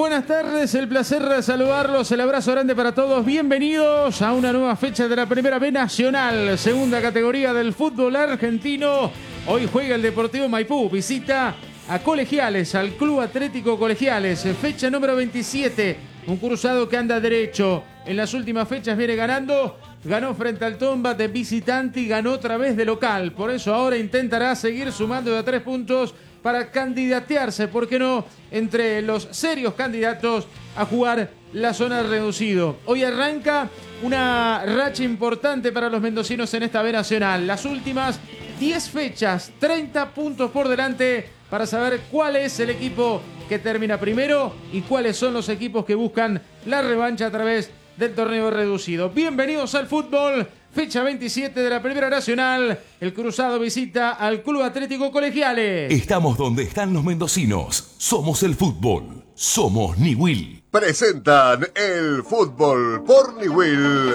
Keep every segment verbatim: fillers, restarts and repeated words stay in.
buenas tardes, el placer de saludarlos, el abrazo grande para todos, bienvenidos a una nueva fecha de la Primera B Nacional, segunda categoría del fútbol argentino. Hoy juega el Deportivo Maipú, visita a Colegiales, al Club Atlético Colegiales, fecha número veintisiete, un cruzado que anda derecho, en las últimas fechas viene ganando, ganó frente al Tomba de visitante y ganó otra vez de local, por eso ahora intentará seguir sumando de a tres puntos para candidatearse, ¿por qué no?, entre los serios candidatos a jugar la zona reducido. Hoy arranca una racha importante para los mendocinos en esta B Nacional. Las últimas diez fechas, treinta puntos por delante para saber cuál es el equipo que termina primero y cuáles son los equipos que buscan la revancha a través del torneo reducido. Bienvenidos al fútbol. Fecha veintisiete de la Primera Nacional, el cruzado visita al Club Atlético Colegiales. Estamos donde están los mendocinos. Somos el fútbol. Somos Niwil. Presentan el fútbol por Niwil.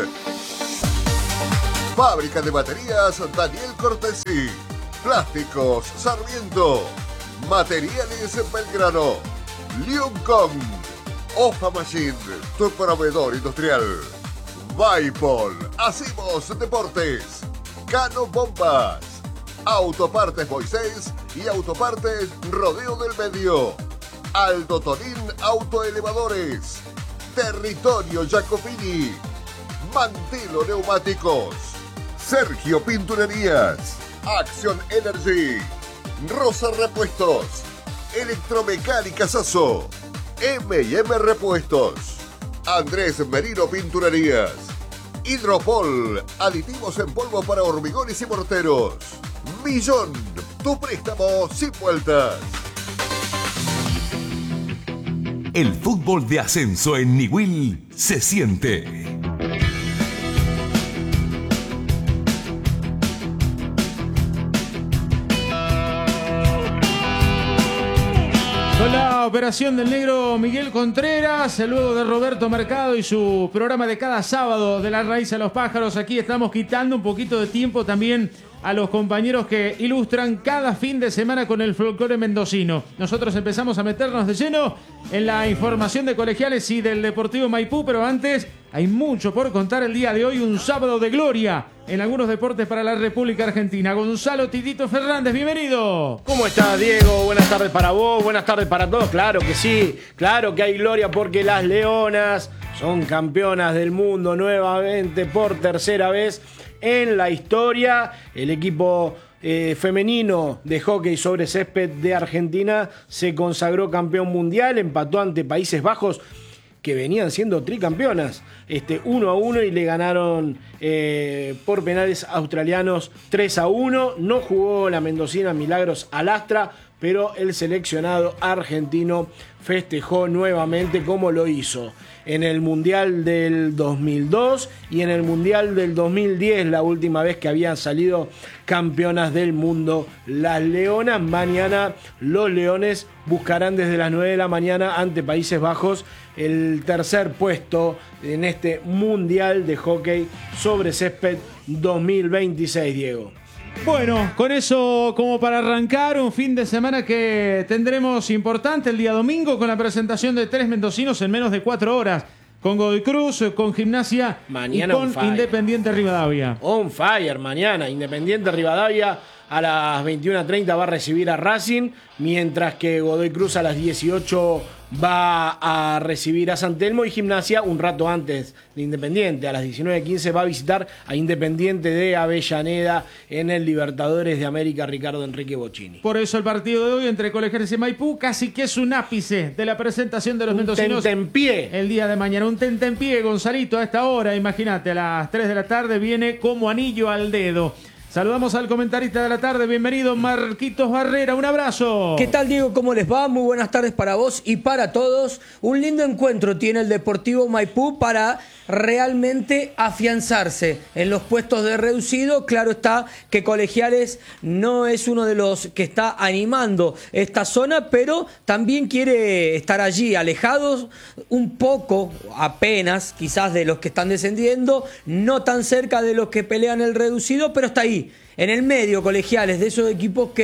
Fábrica de baterías Daniel Cortesi. Plásticos Sarmiento. Materiales Belgrano. Liuncom. Ofa Machine, tu proveedor industrial. Vaipol, Hacemos Deportes, Cano Bombas, Autopartes Moisés y Autopartes Rodeo del Medio, Aldo Tonín Autoelevadores, Territorio Jacopini, Mantilo Neumáticos, Sergio Pinturerías, Acción Energy, Rosa Repuestos, Electromecánica Sasso, eme y eme Repuestos, Andrés Merino Pinturerías, Hidropol, aditivos en polvo para hormigones y morteros. Millón, tu préstamo sin vueltas. El fútbol de ascenso en Niwil se siente. Con la operación del negro Miguel Contreras, luego de Roberto Mercado y su programa de cada sábado de La Raíz a los Pájaros, aquí estamos quitando un poquito de tiempo también a los compañeros que ilustran cada fin de semana con el folclore mendocino. Nosotros empezamos a meternos de lleno en la información de Colegiales y del Deportivo Maipú, pero antes hay mucho por contar el día de hoy, un sábado de gloria en algunos deportes para la República Argentina. Gonzalo Tidito Fernández, bienvenido. ¿Cómo estás, Diego? Buenas tardes para vos, buenas tardes para todos. Claro que sí, claro que hay gloria porque las Leonas son campeonas del mundo nuevamente por tercera vez en la historia. El equipo eh, femenino de hockey sobre césped de Argentina se consagró campeón mundial, empató ante Países Bajos, que venían siendo tricampeonas, este, uno a uno, y le ganaron eh, por penales australianos tres a uno. No jugó la mendocina Milagros Alastra, pero el seleccionado argentino festejó nuevamente como lo hizo en el Mundial del dos mil dos y en el Mundial del dos mil diez, la última vez que habían salido campeonas del mundo las Leonas. Mañana los Leones buscarán desde las nueve de la mañana ante Países Bajos el tercer puesto en este Mundial de Hockey sobre Césped dos mil veintiséis, Diego. Bueno, con eso como para arrancar un fin de semana que tendremos importante el día domingo con la presentación de tres mendocinos en menos de cuatro horas. Con Godoy Cruz, con Gimnasia mañana y con Independiente Rivadavia. On fire mañana. Independiente Rivadavia a las veintiuna treinta va a recibir a Racing, mientras que Godoy Cruz a las dieciocho va a recibir a San Telmo, y Gimnasia un rato antes de Independiente, a las diecinueve quince, va a visitar a Independiente de Avellaneda en el Libertadores de América Ricardo Enrique Bocchini. Por eso el partido de hoy entre Colegiales y Maipú casi que es un ápice de la presentación de los un mendocinos. Tentempié. El día de mañana, un tentempié, Gonzalito, a esta hora, imagínate, a las tres de la tarde viene como anillo al dedo. Saludamos al comentarista de la tarde, bienvenido Marquitos Barrera, un abrazo. ¿Qué tal, Diego? ¿Cómo les va? Muy buenas tardes para vos y para todos. Un lindo encuentro tiene el Deportivo Maipú para realmente afianzarse en los puestos de reducido. Claro está que Colegiales no es uno de los que está animando esta zona, pero también quiere estar allí, alejados un poco, apenas, quizás de los que están descendiendo, no tan cerca de los que pelean el reducido, pero está ahí, en el medio, Colegiales, de esos equipos que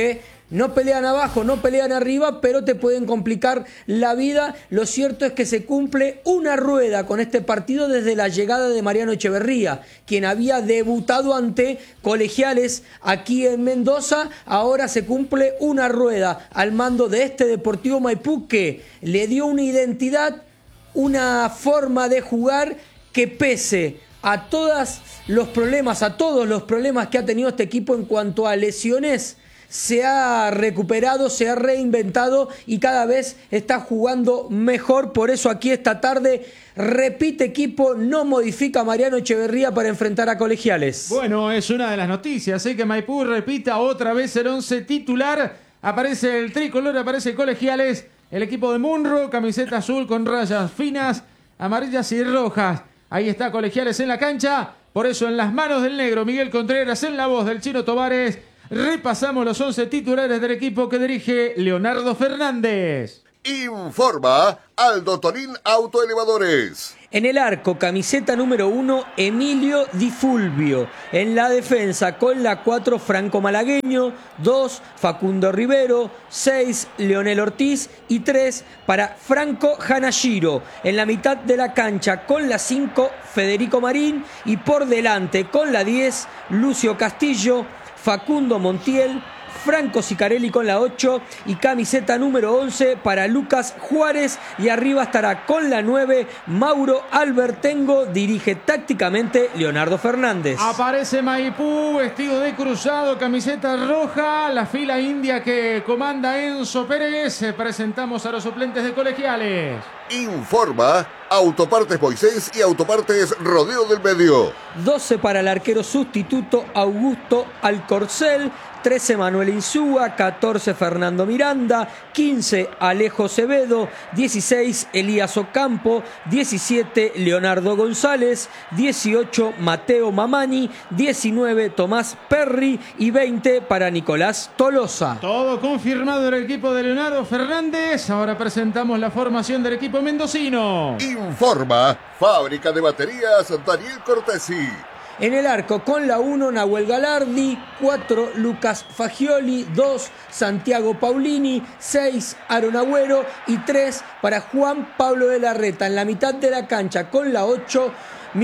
no pelean abajo, no pelean arriba, pero te pueden complicar la vida. Lo cierto es que se cumple una rueda con este partido desde la llegada de Mariano Echeverría, quien había debutado ante Colegiales aquí en Mendoza. Ahora se cumple una rueda al mando de este Deportivo Maipú que le dio una identidad, una forma de jugar que pese a todos los problemas, a todos los problemas que ha tenido este equipo en cuanto a lesiones, se ha recuperado, se ha reinventado y cada vez está jugando mejor. Por eso aquí esta tarde repite equipo, no modifica Mariano Echeverría para enfrentar a Colegiales. Bueno, es una de las noticias, ¿eh? Que Maipú repita otra vez el once titular. Aparece el tricolor, aparece Colegiales, el equipo de Munro, camiseta azul con rayas finas, amarillas y rojas. Ahí está Colegiales en la cancha, por eso en las manos del negro Miguel Contreras, en la voz del Chino Tovares. Repasamos los once titulares del equipo que dirige Leonardo Fernández. Informa Aldo Tonín Autoelevadores. En el arco, camiseta número uno, Emilio Di Fulvio. En la defensa, con la cuatro, Franco Malagueño. dos, Facundo Rivero. seis, Leonel Ortiz. Y tres, para Franco Hanashiro. En la mitad de la cancha, con la cinco, Federico Marín. Y por delante, con la diez, Lucio Castillo, Facundo Montiel, Franco Sicarelli con la ocho y camiseta número once para Lucas Juárez. Y arriba estará con la nueve Mauro Albertengo. Dirige tácticamente Leonardo Fernández. Aparece Maipú vestido de cruzado, camiseta roja, la fila india que comanda Enzo Pérez. Presentamos a los suplentes de Colegiales. Informa Autopartes Moisés y Autopartes Rodeo del Medio. doce para el arquero sustituto Augusto Alcorcel. trece Manuel Insúa, catorce Fernando Miranda, quince Alejo Acevedo, dieciséis Elías Ocampo, diecisiete Leonardo González, dieciocho Mateo Mamani, diecinueve Tomás Perry y veinte para Nicolás Tolosa. Todo confirmado en el equipo de Leonardo Fernández. Ahora presentamos la formación del equipo mendocino. Informa Fábrica de Baterías Daniel Cortesi. En el arco, con la uno, Nahuel Galardi. cuatro, Lucas Fagioli. dos, Santiago Paulini. seis, Aaron Agüero. Y tres, para Juan Pablo de la Reta. En la mitad de la cancha, con la ocho,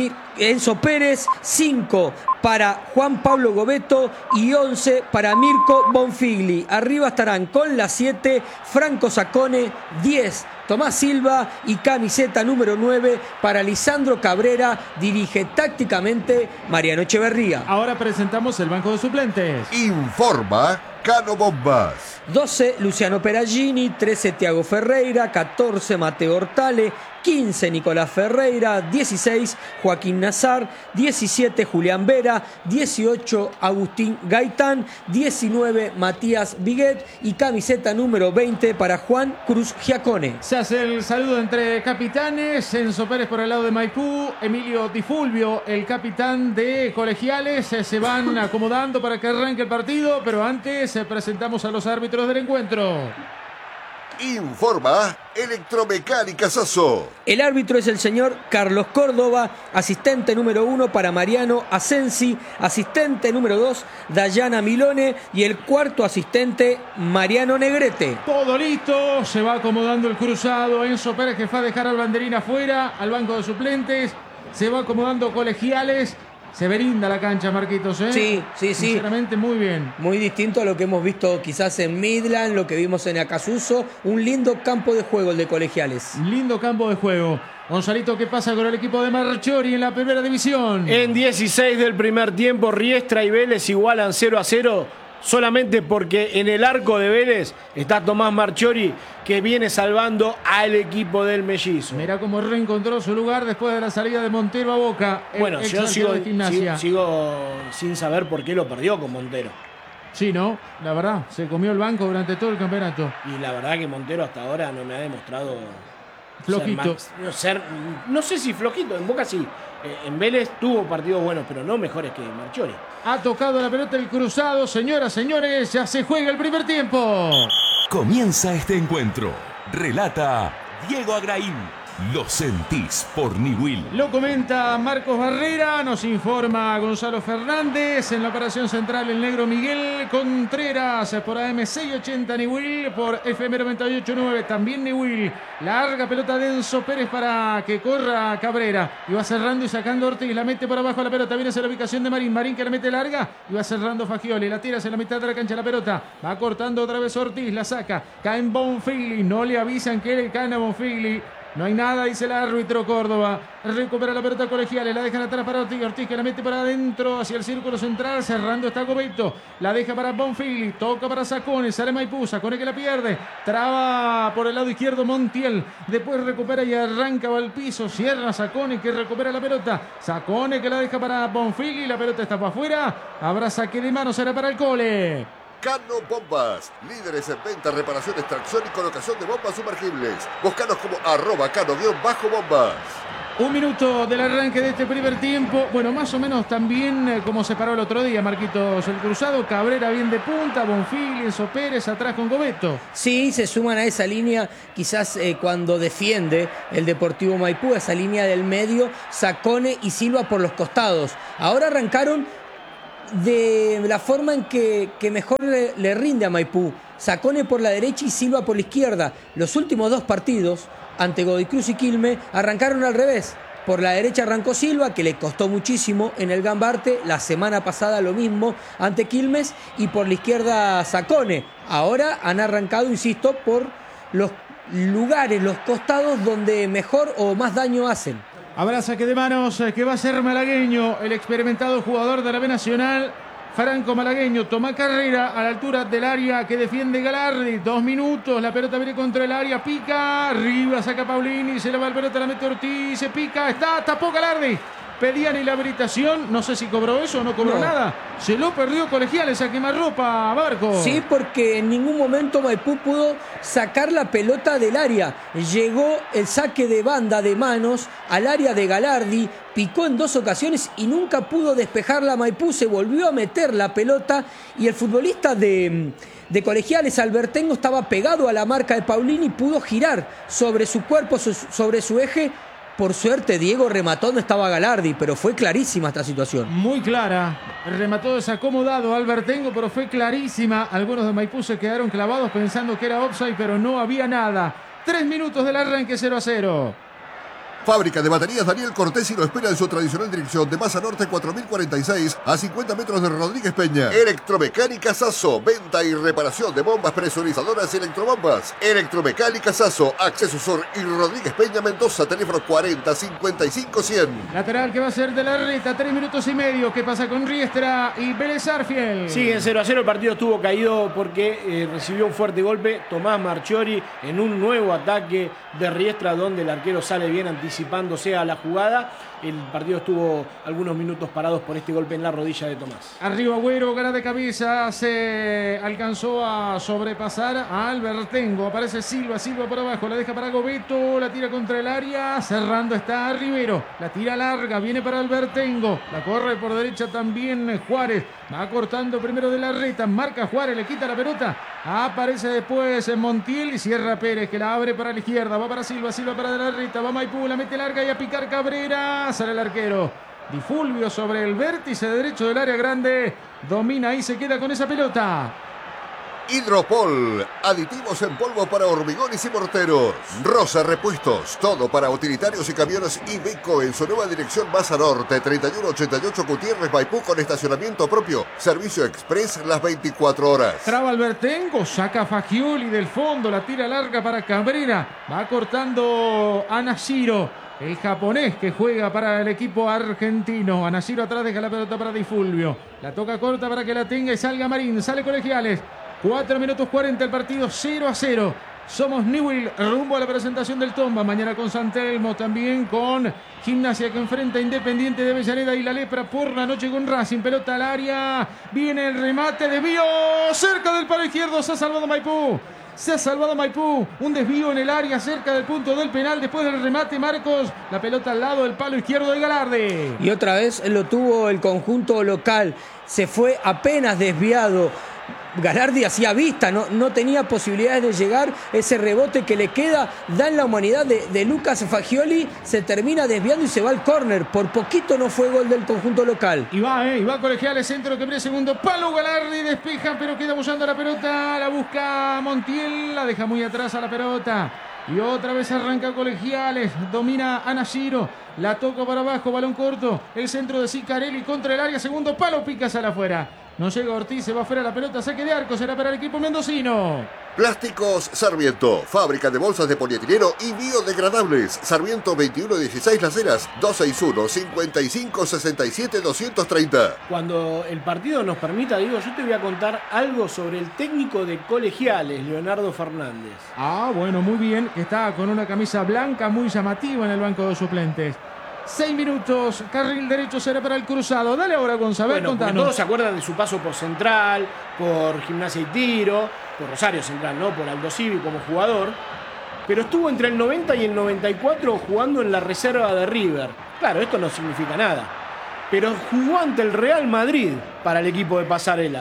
Enzo Pérez. cinco, para Juan Pablo Gobeto. Y once, para Mirko Bonfigli. Arriba estarán con la siete, Franco Sacone. diez, Tomás Silva y camiseta número nueve para Lisandro Cabrera. Dirige tácticamente Mariano Echeverría. Ahora presentamos el banco de suplentes. Informa Cano Bombas. doce, Luciano Peragini. trece, Thiago Ferreira. catorce, Mateo Hortale. quince, Nicolás Ferreira. dieciséis, Joaquín Nazar. diecisiete, Julián Vera. dieciocho, Agustín Gaitán. diecinueve, Matías Viguet. Y camiseta número veinte para Juan Cruz Giacone. Se hace el saludo entre capitanes. Enzo Pérez por el lado de Maipú. Emilio Di Fulvio, el capitán de Colegiales. Se van acomodando para que arranque el partido. Pero antes presentamos a los árbitros del encuentro. Informa Electromecánica Sasso. El árbitro es el señor Carlos Córdoba, asistente número uno para Mariano Asensi, asistente número dos Dayana Milone y el cuarto asistente Mariano Negrete. Todo listo, se va acomodando el cruzado. Enzo Pérez que fue a dejar al banderín afuera, al banco de suplentes. Se va acomodando Colegiales. Se brinda la cancha, Marquitos, ¿eh? Sí, sí, sí. Sinceramente, muy bien. Muy distinto a lo que hemos visto quizás en Midland, lo que vimos en Acasuso. Un lindo campo de juego el de Colegiales. Lindo campo de juego. Gonzalito, ¿qué pasa con el equipo de Marchiori en la primera división? En dieciséis del primer tiempo, Riestra y Vélez igualan cero a cero. Solamente porque en el arco de Vélez está Tomás Marchiori, que viene salvando al equipo del Mellizo. Mirá cómo reencontró su lugar después de la salida de Montero a Boca. Bueno, yo sigo, sigo, sigo sin saber por qué lo perdió con Montero. Sí, ¿no? La verdad, se comió el banco durante todo el campeonato. Y la verdad que Montero hasta ahora no me ha demostrado... Flojito. Ser más, ser, no sé si flojito, en Boca sí. En Vélez tuvo partidos buenos, pero no mejores que Marchiori. Ha tocado la pelota el cruzado, señoras, señores, ya se juega el primer tiempo. Comienza este encuentro. Relata Diego Agraín. Lo sentís por Niwil. Lo comenta Marcos Barrera, nos informa Gonzalo Fernández. En la operación central el negro Miguel Contreras por A M seiscientos ochenta Niwil, por F M noventa y ocho punto nueve también Niwil. Larga pelota de Enzo Pérez para que corra Cabrera. Y va cerrando y sacando Ortiz, la mete por abajo la pelota, viene hacia la ubicación de Marín. Marín que la mete larga y va cerrando Fagioli. La tira hacia la mitad de la cancha la pelota. Va cortando otra vez Ortiz, la saca. Cae en Bonfigli, no le avisan que le caen a Bonfigli. No hay nada, dice el árbitro Córdoba. Recupera la pelota Colegiales, la dejan atrás para Ortiz. Ortiz que la mete para adentro, hacia el círculo central. Cerrando está Gobeto. La deja para Bonfigli. Toca para Sacone. Sale Maipú. Sacone que la pierde. Traba por el lado izquierdo Montiel. Después recupera y arranca al piso. Cierra Sacone que recupera la pelota. Sacone que la deja para Bonfigli. La pelota está para afuera. Habrá saque de mano. Será para el Cole. Cano Bombas, líderes en venta, reparación, extracción y colocación de bombas sumergibles. Búscanos como arroba cano-bombas. Un minuto del arranque de este primer tiempo. Bueno, más o menos también eh, como se paró el otro día, Marquitos, el cruzado. Cabrera bien de punta, Bonfigli, Enzo Pérez atrás con Gobeto. Sí, se suman a esa línea, quizás eh, cuando defiende el Deportivo Maipú, esa línea del medio, Sacone y Silva por los costados. Ahora arrancaron de la forma en que, que mejor le, le rinde a Maipú. Sacone por la derecha y Silva por la izquierda. Los últimos dos partidos, ante Godoy Cruz y Quilmes, arrancaron al revés. Por la derecha arrancó Silva, que le costó muchísimo en el Gambarte. La semana pasada lo mismo ante Quilmes. Y por la izquierda Sacone. Ahora han arrancado, insisto, por los lugares, los costados donde mejor o más daño hacen. Habrá saque de manos que va a ser malagueño, el experimentado jugador de la B Nacional, Franco Malagueño. Toma carrera a la altura del área que defiende Galardi. Dos minutos, la pelota viene contra el área, pica, arriba saca Paulini, se le va el pelota, la mete Ortiz, se pica, está, tapó Galardi. Pedían la habilitación, no sé si cobró eso o no cobró no. nada. Se lo perdió Colegiales a quemarropa, Barco. Sí, porque en ningún momento Maipú pudo sacar la pelota del área. Llegó el saque de banda de manos al área de Galardi, picó en dos ocasiones y nunca pudo despejarla Maipú. Se volvió a meter la pelota y el futbolista de, de Colegiales, Albertengo, estaba pegado a la marca de Paulini y pudo girar sobre su cuerpo, sobre su eje. Por suerte, Diego remató, no estaba Galardi, pero fue clarísima esta situación. Muy clara. Remató desacomodado Albertengo, pero fue clarísima. Algunos de Maipú se quedaron clavados pensando que era offside, pero no había nada. Tres minutos del arranque, cero a cero. Fábrica de baterías Daniel Cortesi lo espera en su tradicional dirección de Masa Norte cuatro mil cuarenta y seis a cincuenta metros de Rodríguez Peña. Electromecánica Sasso, venta y reparación de bombas presurizadoras y electrobombas. Electromecánica Sasso, Acceso Sur y Rodríguez Peña Mendoza, teléfono cuarenta cincuenta y cinco cien. Lateral que va a ser de la reta, tres minutos y medio. ¿Qué pasa con Riestra y Vélez Arfiel? Sigue en cero a cero, el partido estuvo caído porque eh, recibió un fuerte golpe Tomás Marchiori en un nuevo ataque de Riestra donde el arquero sale bien anticipado. Anticipándose a la jugada. El partido estuvo algunos minutos parados por este golpe en la rodilla de Tomás. Arriba Agüero, gana de cabeza, se alcanzó a sobrepasar a Albertengo. Aparece Silva, Silva por abajo, la deja para Gobeto, la tira contra el área, cerrando está Rivero, la tira larga, viene para Albertengo, la corre por derecha también Juárez, va cortando primero de la reta, marca Juárez, le quita la pelota, aparece después Montiel y cierra Pérez, que la abre para la izquierda, va para Silva, Silva para de la reta, va Maipú, la mete larga y a picar Cabrera. Sale el arquero Di Fulvio sobre el vértice derecho del área grande. Domina y se queda con esa pelota. Hidropol, aditivos en polvo para hormigones y morteros. Rosa Repuestos, todo para utilitarios y camiones Iveco en su nueva dirección Masa Norte, treinta y uno ochenta y ocho Gutiérrez Maipú con estacionamiento propio. Servicio express las veinticuatro horas. Traba Albertengo, saca Fagioli del fondo, la tira larga para Cabrera. Va cortando a Nashiro. El japonés que juega para el equipo argentino. Anashiro atrás deja la pelota para Di Fulvio. La toca corta para que la tenga y salga Marín. Sale Colegiales. cuatro minutos cuarenta el partido, cero a cero. Somos Newell, rumbo a la presentación del Tomba. Mañana con San Telmo, también con Gimnasia que enfrenta a Independiente de Avellaneda y la Lepra por la noche con Racing. Pelota al área. Viene el remate, desvío cerca del palo izquierdo. Se ha salvado Maipú. Se ha salvado Maipú, un desvío en el área cerca del punto del penal. Después del remate, Marcos, la pelota al lado del palo izquierdo de Galardi. Y otra vez lo tuvo el conjunto local. Se fue apenas desviado Galardi hacía vista, no, no tenía posibilidades de llegar. Ese rebote que le queda da en la humanidad de, de Lucas Fagioli, se termina desviando y se va al córner. Por poquito no fue gol del conjunto local. Y va, eh, y va Colegiales, centro que viene segundo palo, Galardi despeja, pero queda buscando la pelota, la busca Montiel, la deja muy atrás a la pelota. Y otra vez arranca Colegiales, domina Anashiro, la toca para abajo, balón corto, el centro de Sicarelli contra el área, segundo palo, pica sale afuera. No llega Ortiz, se va afuera la pelota, saque de arco, será para el equipo mendocino. Plásticos Sarmiento, fábrica de bolsas de polietileno y biodegradables. Sarmiento veintiuno dieciséis Las Heras, dos seis uno, cinco cinco seis siete, dos tres cero. Cuando el partido nos permita, digo, yo te voy a contar algo sobre el técnico de Colegiales, Leonardo Fernández. Ah, bueno, muy bien, que está con una camisa blanca muy llamativa en el banco de suplentes. Seis minutos, carril derecho será para el cruzado. Dale ahora, Gonzalo, bueno, contanos. Todos se acuerdan de su paso por Central, por Gimnasia y Tiro, por Rosario Central, ¿no? Por Aldo Civi como jugador. Pero estuvo entre el noventa y el noventa y cuatro jugando en la reserva de River. Claro, esto no significa nada. Pero jugó ante el Real Madrid para el equipo de Pasarela.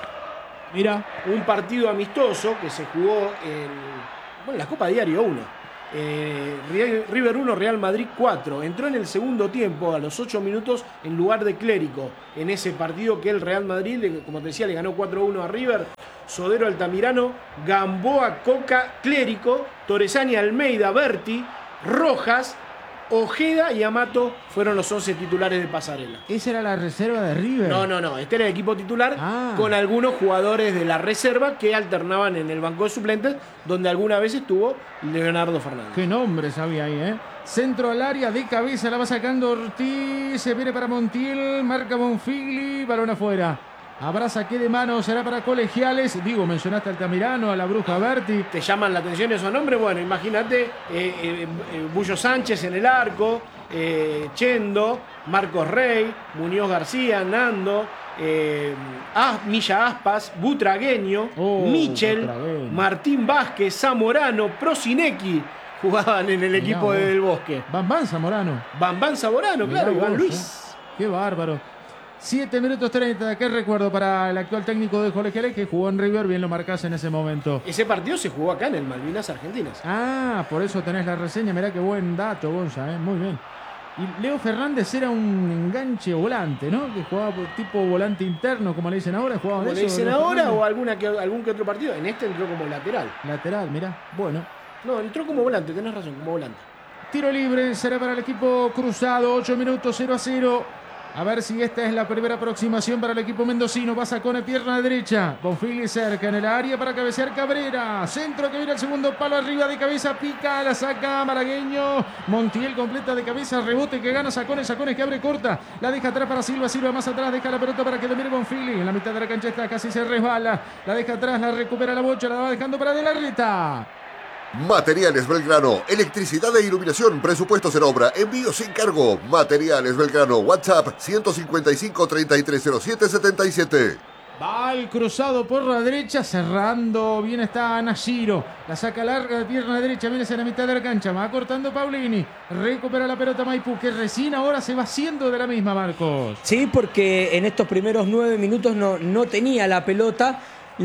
Mira, un partido amistoso que se jugó en bueno, la Copa Diario uno. Eh, River uno, Real Madrid cuatro. Entró en el segundo tiempo a los ocho minutos en lugar de Clérico en ese partido que el Real Madrid, como te decía, le ganó cuatro uno a River. Sodero, Altamirano, Gamboa, Coca, Clérico, Torresani, Almeida, Berti, Rojas, Ojeda y Amato fueron los once titulares de Pasarela. ¿Esa era la reserva de River? No, no, no. Este era el equipo titular ah. con algunos jugadores de la reserva que alternaban en el banco de suplentes, donde alguna vez estuvo Leonardo Fernández. Qué nombres había ahí, ¿eh? Centro al área, de cabeza, la va sacando Ortiz, se viene para Montiel, marca Bonfigli, balón afuera. Habrá saque de mano, será para Colegiales. Digo, mencionaste a Altamirano, a la Bruja Berti. ¿Te llaman la atención esos nombres? Bueno, imagínate eh, eh, eh, Bullo Sánchez en el arco, eh, Chendo, Marcos Rey, Muñoz García, Nando, eh, ah, Milla Aspas, Butragueño, oh, Michel, Butragueño. Martín Vázquez, Zamorano, Prosinecki jugaban en el Mirá equipo vos. de Del Bosque. Bambán Zamorano. Bambán Zamorano, Mirá claro, Iván vos, Luis. eh. Qué bárbaro. siete minutos treinta, qué recuerdo para el actual técnico de Colegiales que jugó en River, bien lo marcás en ese momento. Ese partido se jugó acá en el Malvinas Argentinas. Ah, por eso tenés la reseña, mirá qué buen dato, Gonza, ¿eh? Muy bien. Y Leo Fernández era un enganche volante, ¿no? Que jugaba tipo volante interno, como le dicen ahora. ¿Jugaba ¿Como de le eso, dicen Leo ahora Fernández? o alguna que, algún que otro partido? En este entró como lateral. Lateral, mirá, bueno. No, entró como volante, tenés razón, como volante. Tiro libre, será para el equipo cruzado, ocho minutos, cero a cero. A ver si esta es la primera aproximación para el equipo mendocino. Pasa con pierna derecha. Bonfigli cerca en el área para cabecear Cabrera. Centro que viene el segundo palo arriba de cabeza. Pica, la saca Malagueño. Montiel completa de cabeza. Rebote que gana Sacones. Sacones que abre corta. La deja atrás para Silva. Silva más atrás. Deja la pelota para que domine Bonfigli. En la mitad de la cancha está. Casi se resbala. La deja atrás. La recupera la Bocha. La va dejando para De la Reta. Materiales Belgrano, electricidad e iluminación, presupuestos en obra, envío sin cargo. Materiales Belgrano, WhatsApp ciento cincuenta y cinco, treinta y tres cero siete, setenta y siete. Va el cruzado por la derecha, cerrando. Bien está Nashiro. La saca larga de pierna derecha. Viene hacia la mitad de la cancha. Va cortando Paulini. Recupera la pelota Maipú, que recién ahora se va haciendo de la misma, Marcos. Sí, porque en estos primeros nueve minutos no, no tenía la pelota.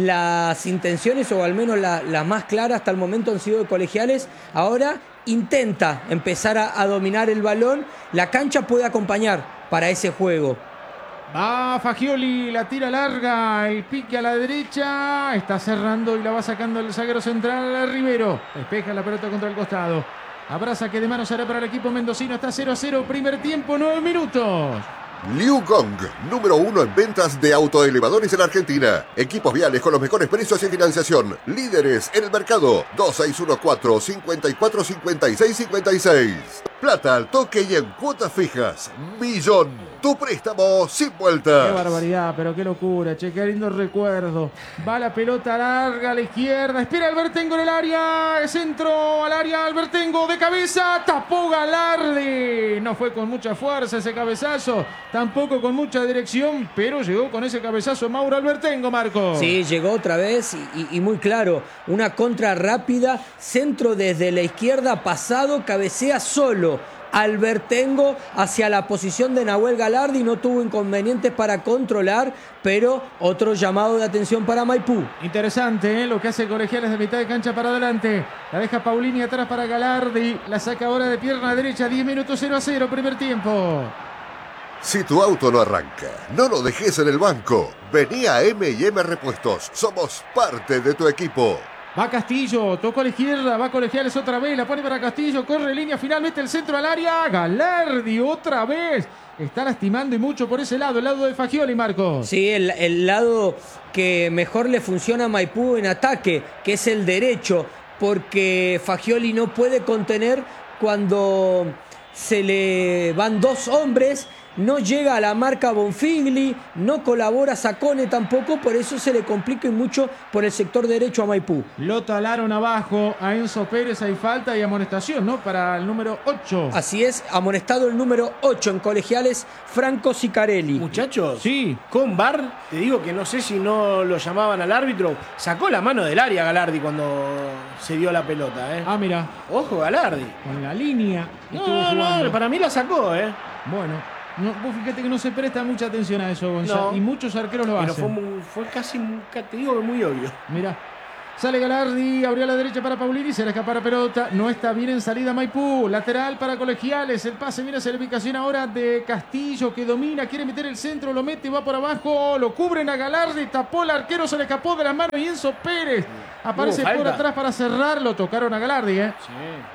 Las intenciones, o al menos las la más claras hasta el momento, han sido de Colegiales. Ahora intenta empezar a, a dominar el balón. La cancha puede acompañar para ese juego. Va Fagioli, la tira larga, el pique a la derecha. Está cerrando y la va sacando el zaguero central a Rivero. Despeja la pelota contra el costado. Habrá saque de mano, será para el equipo mendocino. Está cero a cero, primer tiempo, nueve minutos. Liu Gong, número uno en ventas de autoelevadores en Argentina. Equipos viales con los mejores precios y financiación. Líderes en el mercado. dos seis uno cuatro, cinco cuatro, cinco seis cinco seis. Plata al toque y en cuotas fijas. Millón. Tu préstamo sin vueltas. Qué barbaridad, pero qué locura, che, qué lindo recuerdo. Va la pelota larga a la izquierda. Espera Albertengo en el área. Centro al área. Albertengo de cabeza. Tapó Galardi. No fue con mucha fuerza ese cabezazo. Tampoco con mucha dirección, pero llegó con ese cabezazo Mauro Albertengo, Marco. Sí, llegó otra vez y, y, y muy claro. Una contra rápida. Centro desde la izquierda, pasado, cabecea solo. Albertengo hacia la posición de Nahuel Galardi, no tuvo inconvenientes para controlar, pero otro llamado de atención para Maipú. Interesante, ¿eh? Lo que hace Colegiales de mitad de cancha para adelante. La deja Paulini atrás para Galardi. La saca ahora de pierna derecha. diez minutos, cero a cero, primer tiempo. Si tu auto no arranca, no lo dejes en el banco. Vení a eme y eme Repuestos. Somos parte de tu equipo. Va Castillo, tocó a la izquierda, va Colegiales otra vez, la pone para Castillo, corre línea, finalmente el centro al área. Galardi otra vez. Está lastimando y mucho por ese lado, el lado de Fagioli, Marcos. Sí, el, el lado que mejor le funciona a Maipú en ataque, que es el derecho, porque Fagioli no puede contener cuando se le van dos hombres. No llega a la marca Bonfigli, no colabora Sacone tampoco, por eso se le complica y mucho por el sector derecho a Maipú. Lo talaron abajo a Enzo Pérez, hay falta y amonestación, ¿no? Para el número ocho. Así es, amonestado el número ocho en Colegiales, Franco Sicarelli. Muchachos, sí, con V A R, te digo que no sé si no lo llamaban al árbitro, sacó la mano del área Galardi cuando se dio la pelota, ¿eh? Ah, mira. Ojo, Galardi. Con la línea. No, no, no, para mí la sacó, ¿eh? Bueno. No, vos fíjate que no se presta mucha atención a eso, Gonzalo. No, y muchos arqueros lo pero hacen. Pero fue, fue casi, te digo que muy obvio. Mira, sale Galardi, abrió a la derecha para Paulini, se le escapa la pelota. No está bien en salida Maipú. Lateral para Colegiales. El pase, mira, se la ubicación ahora de Castillo, que domina, quiere meter el centro, lo mete, va por abajo. Lo cubren a Galardi, tapó el arquero, se le escapó de las manos y Enzo Pérez aparece por atrás para cerrarlo. Tocaron a Galardi, ¿eh? Sí.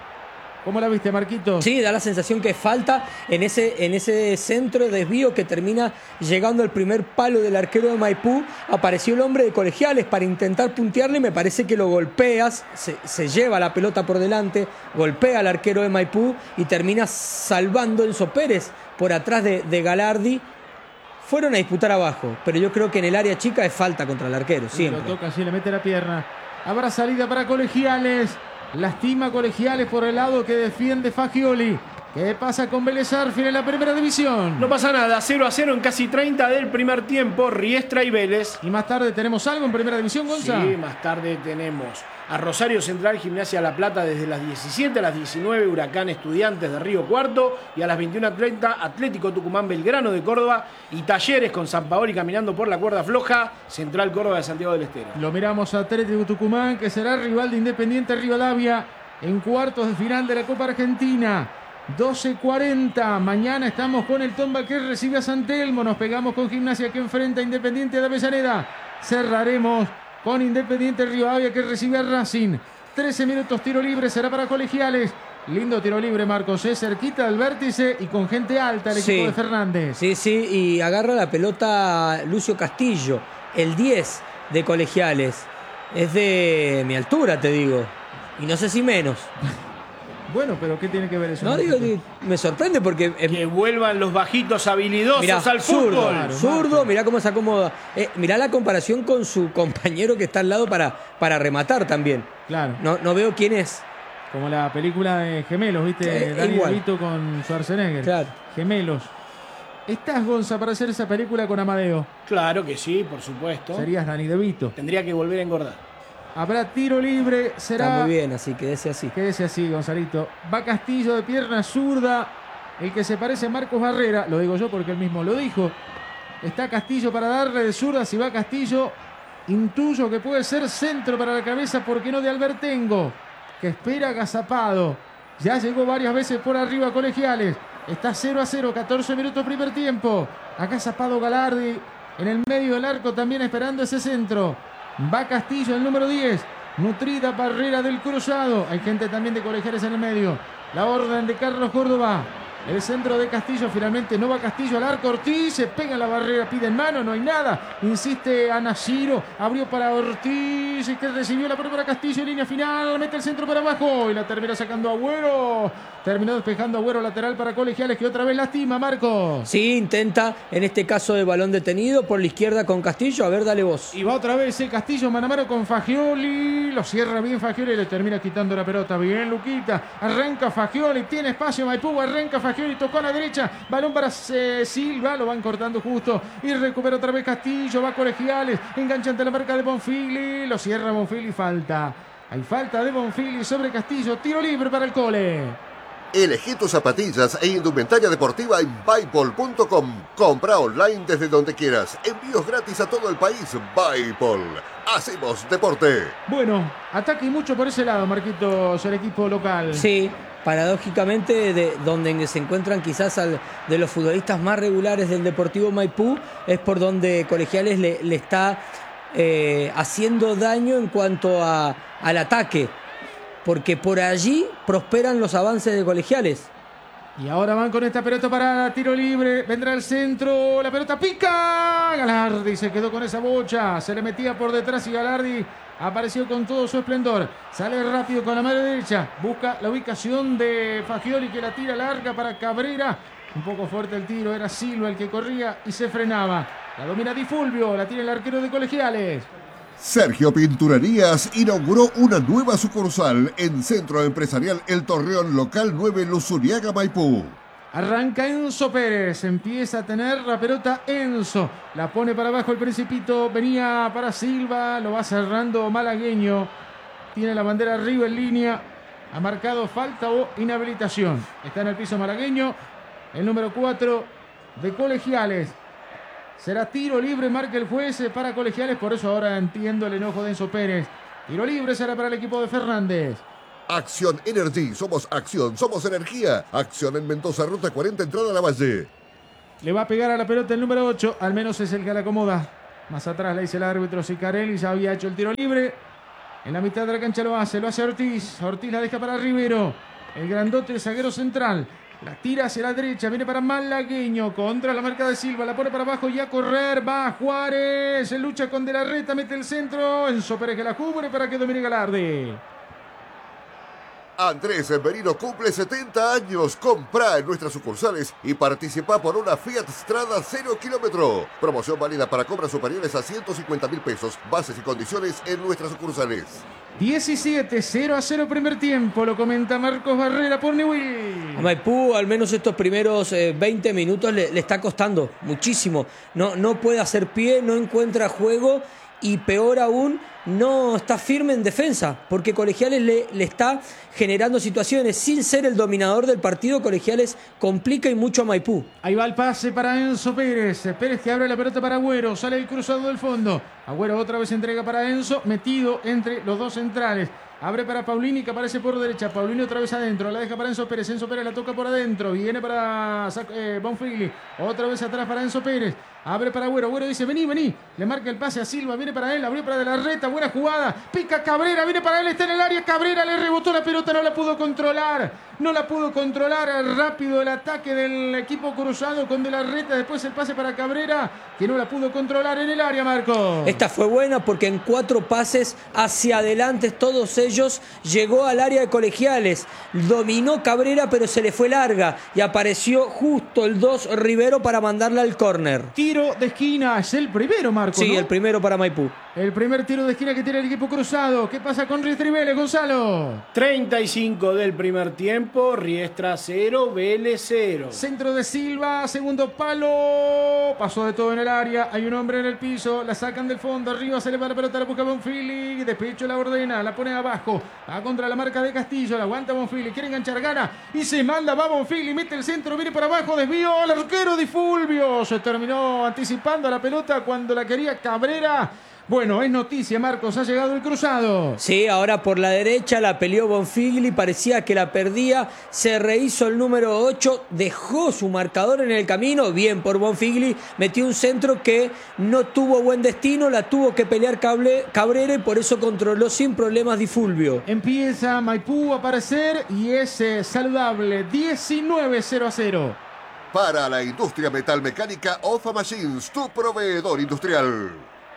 ¿Cómo la viste, Marquito? Sí, da la sensación que falta en ese, en ese centro de desvío que termina llegando al primer palo del arquero de Maipú. Apareció el hombre de Colegiales para intentar puntearle, me parece que lo golpeas, se, se lleva la pelota por delante, golpea al arquero de Maipú y termina salvando a Enzo Pérez por atrás de, de Galardi. Fueron a disputar abajo, pero yo creo que en el área chica es falta contra el arquero, siempre. Lo toca, sí, le mete la pierna. Habrá salida para Colegiales. Lastima Colegiales por el lado que defiende Fagioli. ¿Qué pasa con Vélez Sarsfield en la primera división? No pasa nada, cero a cero en casi treinta del primer tiempo, Riestra y Vélez. ¿Y más tarde tenemos algo en primera división, Gonza? Sí, más tarde tenemos a Rosario Central, Gimnasia La Plata desde las diecisiete a las diecinueve, Huracán Estudiantes de Río Cuarto, y a las veintiuna treinta Atlético Tucumán Belgrano de Córdoba y Talleres con San Paoli caminando por la cuerda floja, Central Córdoba de Santiago del Estero. Lo miramos a Atlético Tucumán, que será rival de Independiente Rivadavia en cuartos de final de la Copa Argentina. doce cuarenta, mañana estamos con el Tomba que recibe a San Telmo, nos pegamos con Gimnasia que enfrenta a Independiente de Avellaneda, cerraremos con Independiente Rivadavia que recibe a Racing. trece minutos, tiro libre, será para Colegiales. Lindo tiro libre, Marcos, es cerquita del vértice y con gente alta el sí, equipo de Fernández. Sí, sí, y agarra la pelota Lucio Castillo, el diez de Colegiales. Es de mi altura, te digo, y no sé si menos. Bueno, pero ¿qué tiene que ver eso? No, digo, digo, me sorprende porque... Eh, que vuelvan los bajitos habilidosos mirá, al zurdo, fútbol. Claro, zurdo, mirá cómo se acomoda. Eh, mirá la comparación con su compañero que está al lado para, para rematar también. Claro. No, no veo quién es. Como la película de Gemelos, ¿viste? Eh, Dani igual. DeVito con Schwarzenegger. Claro. Gemelos. ¿Estás, Gonza, para hacer esa película con Amadeo? Claro que sí, por supuesto. Serías Dani DeVito. Tendría que volver a engordar. Habrá tiro libre, será... Está muy bien, así que ese así. Quédese así, Gonzalito. Va Castillo de pierna zurda, el que se parece a Marcos Barrera, lo digo yo porque él mismo lo dijo. Está Castillo para darle de zurda, si va Castillo, intuyo que puede ser centro para la cabeza, ¿por qué no de Albertengo? Que espera agazapado. Ya llegó varias veces por arriba Colegiales. Está cero a cero, catorce minutos primer tiempo. Agazapado Galardi en el medio del arco también esperando ese centro. Va Castillo, el número diez. Nutrida barrera del cruzado. Hay gente también de Colegiales en el medio. La orden de Carlos Córdoba. El centro de Castillo, finalmente no va Castillo al arco. Ortiz se pega en la barrera, pide en mano, no hay nada. Insiste Anashiro, abrió para Ortiz, que recibió la pelota para Castillo en línea final. Mete el centro para abajo y la termina sacando Agüero. Terminó despejando Agüero, lateral para Colegiales, que otra vez lastima, Marcos. Sí, intenta, en este caso de balón detenido, por la izquierda con Castillo. A ver, dale vos. Y va otra vez el Castillo, mano a mano con Fagioli. Lo cierra bien Fagioli y le termina quitando la pelota. Bien, Luquita. Arranca Fagioli, tiene espacio Maipú, arranca Fagioli, tocó a la derecha. Balón para eh, Silva, lo van cortando justo. Y recupera otra vez Castillo, va Colegiales. Engancha ante la marca de Bonfigli. Lo cierra Bonfigli, falta. Hay falta de Bonfigli sobre Castillo. Tiro libre para el Cole. Elegí tus zapatillas e indumentaria deportiva en Bipol punto com. Compra online desde donde quieras. Envíos gratis a todo el país. Bipol. Hacemos deporte. Bueno, ataque y mucho por ese lado, Marquitos, el equipo local. Sí, paradójicamente, de donde se encuentran quizás al, de los futbolistas más regulares del Deportivo Maipú, es por donde Colegiales le, le está eh, haciendo daño en cuanto a, al ataque. Porque por allí prosperan los avances de Colegiales. Y ahora van con esta pelota para tiro libre. Vendrá el centro. La pelota pica. Galardi se quedó con esa bocha. Se le metía por detrás y Galardi apareció con todo su esplendor. Sale rápido con la mano derecha. Busca la ubicación de Fagioli, que la tira larga para Cabrera. Un poco fuerte el tiro. Era Silva el que corría y se frenaba. La domina Di Fulvio. La tiene el arquero de Colegiales. Sergio Pinturerías inauguró una nueva sucursal en Centro Empresarial El Torreón Local nueve Luzuriaga, Maipú. Arranca Enzo Pérez, empieza a tener la pelota Enzo, la pone para abajo el Principito, venía para Silva, lo va cerrando Malagueño, tiene la bandera arriba en línea, ha marcado falta o inhabilitación. Está en el piso Malagueño, el número cuatro de Colegiales. Será tiro libre, marca el juez para Colegiales, por eso ahora entiendo el enojo de Enzo Pérez. Tiro libre será para el equipo de Fernández. Acción Energy, somos acción, somos energía. Acción en Mendoza, ruta cuarenta, entrada a la Valle. Le va a pegar a la pelota el número ocho, al menos es el que la acomoda. Más atrás le dice el árbitro Sicarelli, ya había hecho el tiro libre. En la mitad de la cancha lo hace, lo hace Ortiz. Ortiz la deja para Rivero, el grandote, el zaguero central. La tira hacia la derecha, viene para Malagueño, contra la marca de Silva, la pone para abajo y a correr, va Juárez, se lucha con De la Reta, mete el centro, Enzo Pérez que la cubre para que domine Galardi. Andrés Merino cumple setenta años. Comprá en nuestras sucursales y participa por una Fiat Strada cero kilómetro. Promoción válida para compras superiores a ciento cincuenta mil pesos. Bases y condiciones en nuestras sucursales. diecisiete, cero a cero primer tiempo, lo comenta Marcos Barrera por Newell. A Maipú, al menos estos primeros eh, veinte minutos le, le está costando muchísimo. No, no puede hacer pie, no encuentra juego y peor aún, no está firme en defensa, porque Colegiales le, le está generando situaciones. Sin ser el dominador del partido, Colegiales complica y mucho a Maipú. Ahí va el pase para Enzo Pérez. Pérez que abre la pelota para Agüero. Sale el cruzado del fondo. Agüero otra vez entrega para Enzo, metido entre los dos centrales. Abre para Paulini, que aparece por derecha. Paulini otra vez adentro. La deja para Enzo Pérez. Enzo Pérez la toca por adentro. Viene para eh, Bonfigli. Otra vez atrás para Enzo Pérez. Abre para Agüero. Agüero dice, vení, vení. Le marca el pase a Silva. Viene para él. Abrió para De la Reta. Buena jugada. Pica Cabrera. Viene para él. Está en el área. Cabrera le rebotó la pelota. No la pudo controlar. No la pudo controlar. Rápido el ataque del equipo cruzado con De la Reta. Después el pase para Cabrera, que no la pudo controlar en el área, Marco. Esta fue buena porque en cuatro pases hacia adelante, todos ellos, llegó al área de Colegiales. Dominó Cabrera, pero se le fue larga. Y apareció justo el dos Rivero para mandarla al córner. Tiro de esquina. Es el primero, Marco, Sí, ¿no? el primero para Maipú. El primer tiro de esquina que tiene el equipo cruzado. ¿Qué pasa con Riestra y Vélez, Gonzalo? treinta y cinco del primer tiempo, Riestra cero, Vélez cero. Centro de Silva, segundo palo. Pasó de todo en el área. Hay un hombre en el piso. La sacan del fondo. Arriba se le va la pelota. La busca Bonfili. Despecho la ordena. La pone abajo. Va contra la marca de Castillo. La aguanta Bonfili. Quiere enganchar, gana. Y se manda. Va Bonfili. Mete el centro. Viene para abajo. Desvío. El arquero Di Fulvio. Se terminó anticipando a la pelota cuando la quería Cabrera. Bueno, es noticia, Marcos, ha llegado el cruzado. Sí, ahora por la derecha la peleó Bonfigli, parecía que la perdía, se rehizo el número ocho, dejó su marcador en el camino, bien por Bonfigli, metió un centro que no tuvo buen destino, la tuvo que pelear Cable, Cabrera y por eso controló sin problemas Di Fulvio. Empieza Maipú a aparecer y es eh, saludable, diecinueve cero a cero. Para la industria metalmecánica, Ofa Machines, tu proveedor industrial.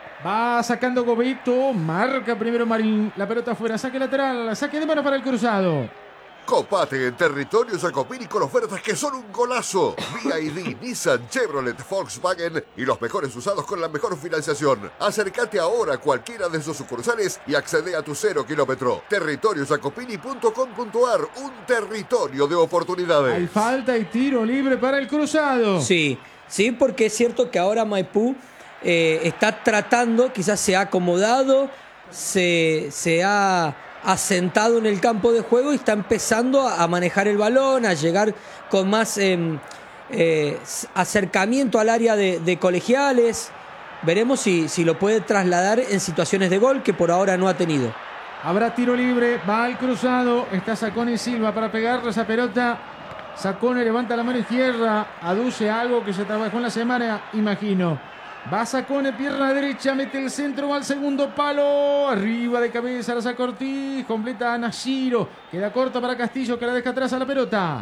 Va sacando Gobito, marca primero Marín, la pelota afuera, saque lateral, saque de mano para el cruzado. Copate en territorio Jacopini con ofertas que son un golazo. V I D, Nissan, Chevrolet, Volkswagen y los mejores usados con la mejor financiación. Acércate ahora a cualquiera de sus sucursales y accede a tu cero kilómetro. territorio jacopini punto com punto a r, un territorio de oportunidades. Hay falta y tiro libre para el cruzado. Sí, sí, porque es cierto que ahora Maipú Eh, está tratando, quizás se ha acomodado, se, se ha asentado en el campo de juego y está empezando a, a manejar el balón, a llegar con más eh, eh, acercamiento al área de, de Colegiales. Veremos si, si lo puede trasladar en situaciones de gol que por ahora no ha tenido. Habrá tiro libre, va al cruzado, está Sacone Silva para pegarle esa pelota. Sacone levanta la mano izquierda, aduce algo que se trabajó en la semana, imagino. Va Sacone, pierna derecha, mete el centro, va al segundo palo. Arriba de cabeza, la saca Ortiz, completa a Nashiro. Queda corta para Castillo, que la deja atrás a la pelota.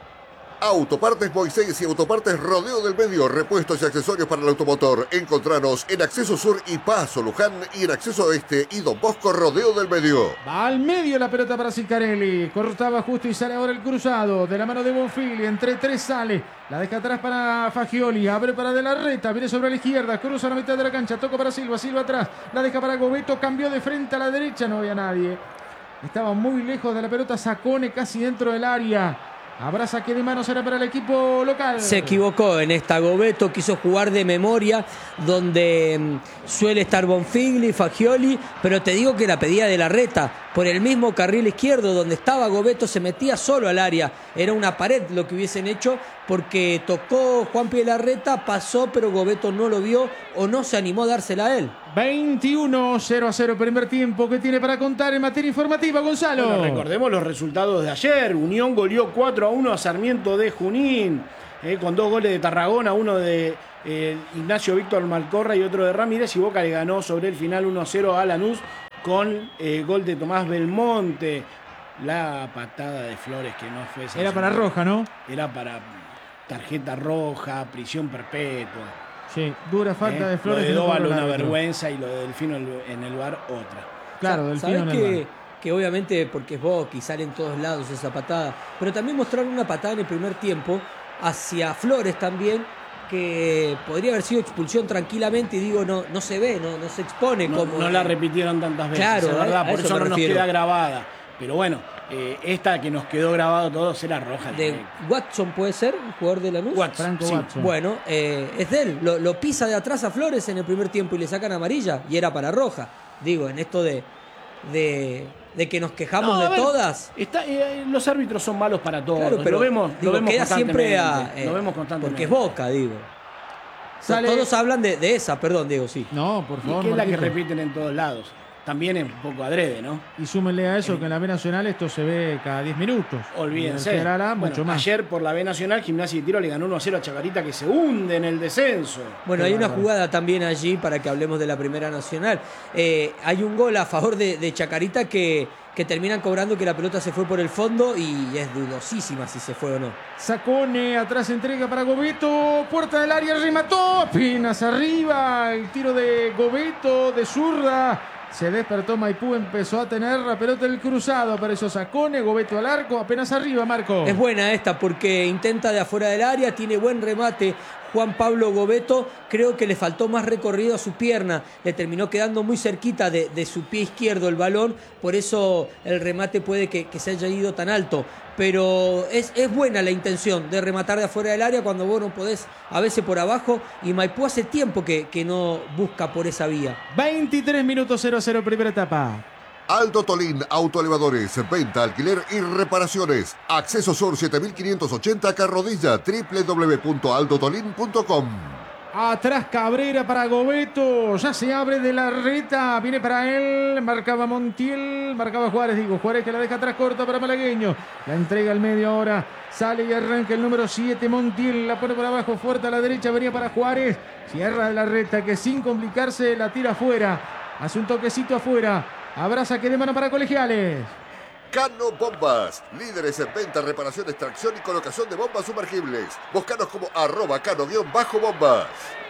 Autopartes Moisés y Autopartes Rodeo del Medio, repuestos y accesorios para el automotor. Encontranos en Acceso Sur y Paso Luján y en Acceso Este y Don Bosco Rodeo del Medio. Va al medio la pelota para Ciccarelli. Cortaba justo y sale ahora el cruzado. De la mano de Bonfili. Entre tres sale. La deja atrás para Fagioli. Abre para De la Reta. Viene sobre la izquierda. Cruza la mitad de la cancha. Toca para Silva. Silva atrás. La deja para Gobeto. Cambió de frente a la derecha. No había nadie. Estaba muy lejos de la pelota. Sacone casi dentro del área. Habrá saque de mano, será para el equipo local. Se equivocó en esta. Gobeto quiso jugar de memoria donde mmm, suele estar Bonfigli, Fagioli, pero te digo que la pedía De la Reta. Por el mismo carril izquierdo donde estaba Gobeto se metía solo al área. Era una pared lo que hubiesen hecho porque tocó Juanpi De la Reta, pasó, pero Gobeto no lo vio o no se animó a dársela a él. veintiuno cero a cero primer tiempo que tiene para contar en materia informativa, Gonzalo. Bueno, recordemos los resultados de ayer. Unión goleó cuatro a uno a Sarmiento de Junín, eh, con dos goles de Tarragona, uno de eh, Ignacio Víctor Malcorra y otro de Ramírez, y Boca le ganó sobre el final uno a cero a Lanús con eh, gol de Tomás Belmonte. La patada de Flores que no fue... Era para roja, ¿no? Era para tarjeta roja, prisión perpetua. Sí, dura falta eh, de Flores. Lo de no Dóvalo una árbitro. vergüenza y lo de Delfino en el V A R otra. Claro, Delfino ¿Sabés en el que, V A R. que obviamente porque es Boca y sale en todos lados esa patada, pero también mostraron una patada en el primer tiempo hacia Flores también, que podría haber sido expulsión tranquilamente, y digo, no, no se ve, no, no se expone. No, como no la repitieron tantas veces, Claro, es verdad, a- a por eso eso me no nos refiero. queda grabada. Pero bueno, eh, esta que nos quedó grabado todos era roja. de Watson, puede ser, un jugador de Lanús. Watson, Franco sí. Watson. Bueno, eh, es de él, lo, lo pisa de atrás a Flores en el primer tiempo y le sacan amarilla y era para roja. Digo, en esto de, de, de que nos quejamos No, a de ver, todas. Está, eh, los árbitros son malos para todos. Claro, pero lo vemos, digo, lo vemos queda siempre a, constantemente, eh, lo vemos constantemente. porque es Boca, digo. Sale- Todos hablan de, de esa, perdón, Diego, sí. No, por Y favor, que es la que Marquito. repiten en todos lados. También es un poco adrede, ¿no? Y súmenle a eso que en la B Nacional esto se ve cada diez minutos. Olvídense. Y en el General A, Bueno, mucho más. ayer por la B Nacional, Gimnasia y Tiro le ganó uno a cero a Chacarita, que se hunde en el descenso. Bueno, Qué hay una bárbaro. jugada también allí para que hablemos de la Primera Nacional. Eh, hay un gol a favor de, de Chacarita que, que terminan cobrando que la pelota se fue por el fondo y es dudosísima si se fue o no. Sacone, atrás entrega para Gobeto, puerta del área, remató, apenas arriba, el tiro de Gobeto, de zurda, se despertó Maipú, empezó a tener la pelota del cruzado, apareció Sacone, Gobeto al arco, apenas arriba, Marco. Es buena esta porque intenta de afuera del área, tiene buen remate Juan Pablo Gobeto, creo que le faltó más recorrido a su pierna, le terminó quedando muy cerquita de, de su pie izquierdo el balón, por eso el remate puede que, que se haya ido tan alto, pero es, es buena la intención de rematar de afuera del área cuando vos no podés, a veces por abajo, y Maipú hace tiempo que, que no busca por esa vía. veintitrés minutos cero a cero, primera etapa. Aldo Tolín, autoelevadores, venta, alquiler y reparaciones. Acceso Sur siete mil quinientos ochenta Carrodilla, doble u doble u doble u punto aldo tolín punto com. Atrás Cabrera para Gobeto, ya se abre de la reta, viene para él, marcaba Montiel, marcaba Juárez, digo, Juárez que la deja atrás corta para Malagueño, la entrega al medio ahora, sale y arranca el número siete, Montiel, la pone por abajo, fuerte a la derecha, venía para Juárez, cierra de la reta que sin complicarse la tira afuera, hace un toquecito afuera, habrá saque de mano para Colegiales. Cano Bombas, líderes en venta, reparación, extracción y colocación de bombas sumergibles. Búscanos como arroba cano-bombas.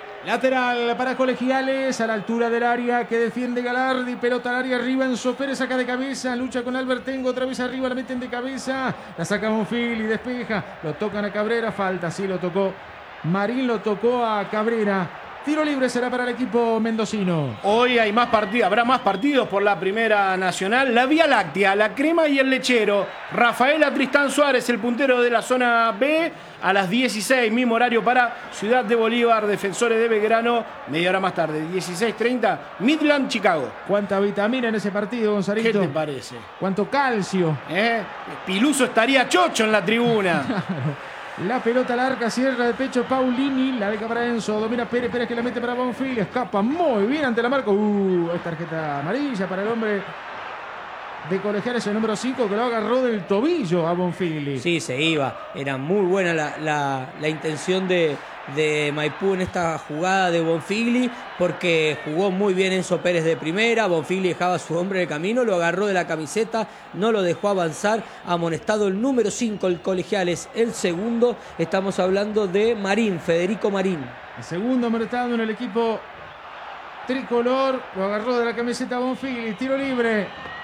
Lateral para Colegiales, a la altura del área que defiende Galardi, pelota al área arriba, Enzo Pérez saca de cabeza, lucha con Albertengo, otra vez arriba, la meten de cabeza, la saca Bonfil y despeja, lo tocan a Cabrera, falta, sí lo tocó, Marín lo tocó a Cabrera, Tiro libre será para el equipo mendocino. Hoy hay más partidos, habrá más partidos por la Primera Nacional. La Vía Láctea, la Crema y el Lechero. Rafaela Tristán Suárez, el puntero de la zona B, a las dieciséis, mismo horario para Ciudad de Bolívar, Defensores de Belgrano, media hora más tarde, dieciséis treinta, Midland, Chicago. ¿Cuánta vitamina en ese partido, Gonzalito? ¿Qué te parece? ¿Cuánto calcio? ¿Eh? Piluso estaría chocho en la tribuna. La pelota larga, cierra de pecho Paulini, la deja para Enzo, domina Pérez, Pérez que la mete para Bonfil, escapa muy bien ante la marca. Uh, es tarjeta amarilla para el hombre de Colegiales, el número cinco, que lo agarró del tobillo a Bonfili. Sí, se iba. Era muy buena la, la, la intención de, de Maipú en esta jugada de Bonfigli, porque jugó muy bien Enzo Pérez de primera. Bonfigli dejaba a su hombre en el camino, lo agarró de la camiseta, no lo dejó avanzar. Amonestado el número cinco, el Colegiales, el segundo. Estamos hablando de Marín, Federico Marín. El segundo amonestado en el equipo tricolor, lo agarró de la camiseta Bonfigli, tiro libre.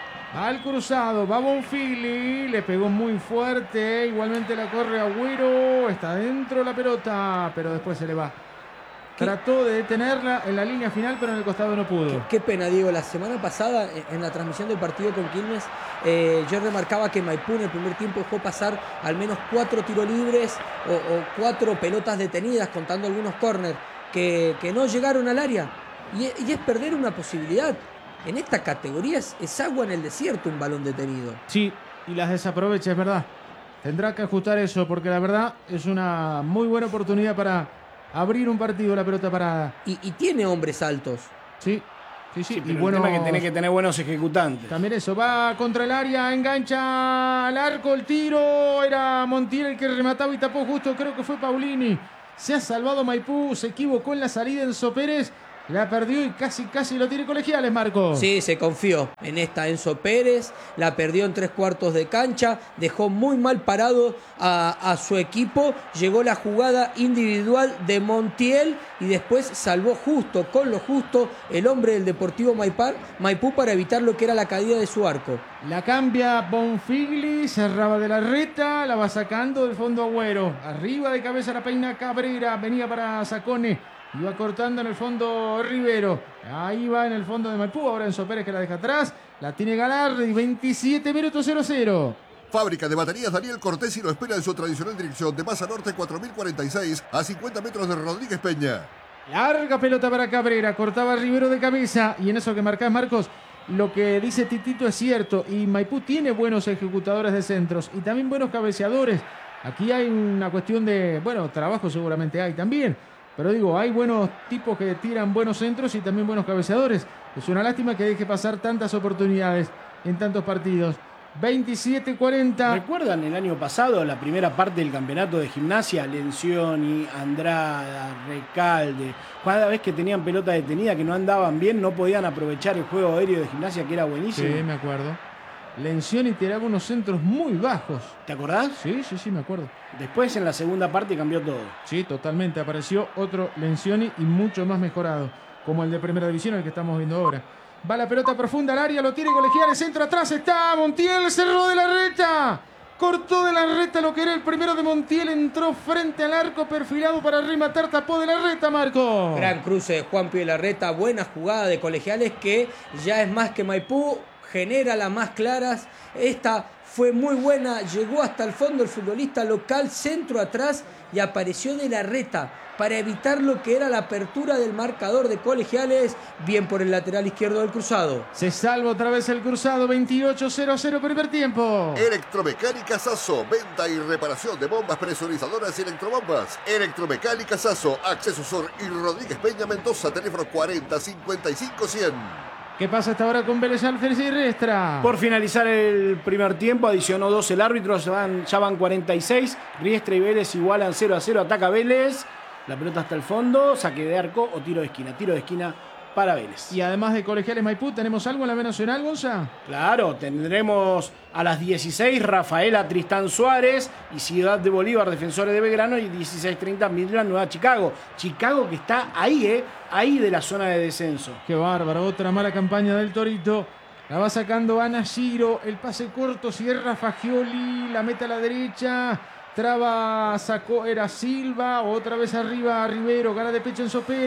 Al cruzado, va Bonfili, le pegó muy fuerte, igualmente la corre Agüero, está dentro la pelota, pero después se le va. ¿Qué? Trató de detenerla en la línea final, pero en el costado no pudo. Qué, qué pena, Diego. La semana pasada, en la transmisión del partido con Quilmes, eh, yo remarcaba que Maipú en el primer tiempo dejó pasar al menos cuatro tiros libres o, o cuatro pelotas detenidas, contando algunos córner, que, que no llegaron al área. Y, y es perder una posibilidad. En esta categoría es, es agua en el desierto un balón detenido. Sí, y las desaprovecha, es verdad. Tendrá que ajustar eso, porque la verdad es una muy buena oportunidad para abrir un partido, la pelota parada. Y, y tiene hombres altos. Sí, sí, sí. Sí, y pero bueno, el tema es que tiene que tener buenos ejecutantes. También eso, va contra el área, engancha al arco, el tiro. Era Montiel el que remataba y tapó justo, creo que fue Paulini. Se ha salvado Maipú, se equivocó en la salida Enzo Pérez. La perdió y casi, casi lo tiene Colegiales, Marco. Sí, se confió en esta Enzo Pérez, la perdió en tres cuartos de cancha, dejó muy mal parado a, a su equipo, llegó la jugada individual de Montiel y después salvó justo, con lo justo, el hombre del Deportivo Maipar, Maipú para evitar lo que era la caída de su arco. La cambia Bonfigli, cerraba de la reta, la va sacando del fondo Agüero. Arriba de cabeza la peina Cabrera, venía para Sacone. Iba cortando en el fondo Rivero. Ahí va en el fondo de Maipú. Ahora Enzo Pérez que la deja atrás. La tiene Galardi. veintisiete minutos cero cero. Fábrica de baterías Daniel Cortesi lo espera en su tradicional dirección de Masa Norte cuatro mil cuarenta y seis a cincuenta metros de Rodríguez Peña. Larga pelota para Cabrera. Cortaba Rivero de cabeza. Y en eso que marcás, Marcos, lo que dice Titito es cierto. Y Maipú tiene buenos ejecutadores de centros. Y también buenos cabeceadores. Aquí hay una cuestión de, bueno, trabajo seguramente hay también. Pero digo, hay buenos tipos que tiran buenos centros y también buenos cabeceadores. Es una lástima que deje pasar tantas oportunidades en tantos partidos. veintisiete cuarenta. ¿Recuerdan el año pasado, la primera parte del campeonato de Gimnasia? Lencioni, Andrada, Recalde. Cada vez que tenían pelota detenida, que no andaban bien, no podían aprovechar el juego aéreo de Gimnasia, que era buenísimo. Sí, me acuerdo. Lencioni tiraba unos centros muy bajos. ¿Te acordás? Sí, sí, sí, me acuerdo. Después en la segunda parte cambió todo. Sí, totalmente. Apareció otro Lencioni y mucho más mejorado, como el de Primera División, el que estamos viendo ahora. Va la pelota profunda al área, lo tiene Colegiales, centro atrás, está Montiel, cerró de la reta. Cortó de la reta lo que era el primero de Montiel, entró frente al arco perfilado para rematar, tapó de la reta, Marco. Gran cruce de Juan Pío de la Reta, buena jugada de Colegiales que ya es más que Maipú, genera las más claras. Esta fue muy buena, llegó hasta el fondo el futbolista local, centro atrás y apareció de la reta para evitar lo que era la apertura del marcador de Colegiales, bien por el lateral izquierdo del cruzado. Se salva otra vez el cruzado, veintiocho cero cero primer tiempo. Electromecánica Sasso, venta y reparación de bombas presurizadoras y electrobombas. Electromecánica Sasso, Acceso Sur y Rodríguez Peña Mendoza, teléfono cuarenta cincuenta y cinco cien. ¿Qué pasa hasta ahora con Vélez Alférez y Riestra? Por finalizar el primer tiempo, adicionó dos el árbitro, ya van, ya van cuarenta y seis. Riestra y Vélez igualan cero a cero, ataca Vélez. La pelota hasta el fondo, saque de arco o tiro de esquina. Tiro de esquina para Vélez. Y además de Colegiales Maipú, ¿tenemos algo en la B Nacional, Gonza? Claro, tendremos a las dieciséis Rafaela Tristán Suárez y Ciudad de Bolívar, Defensores de Belgrano, y dieciséis treinta Midland, Nueva Chicago. Chicago que está ahí, ¿eh? Ahí de la zona de descenso. Qué bárbaro, otra mala campaña del Torito. La va sacando Ana Giro, el pase corto, cierra Fagioli, la mete a la derecha. Traba, sacó, era Silva, otra vez arriba Rivero, gana de pecho Enzo Pérez,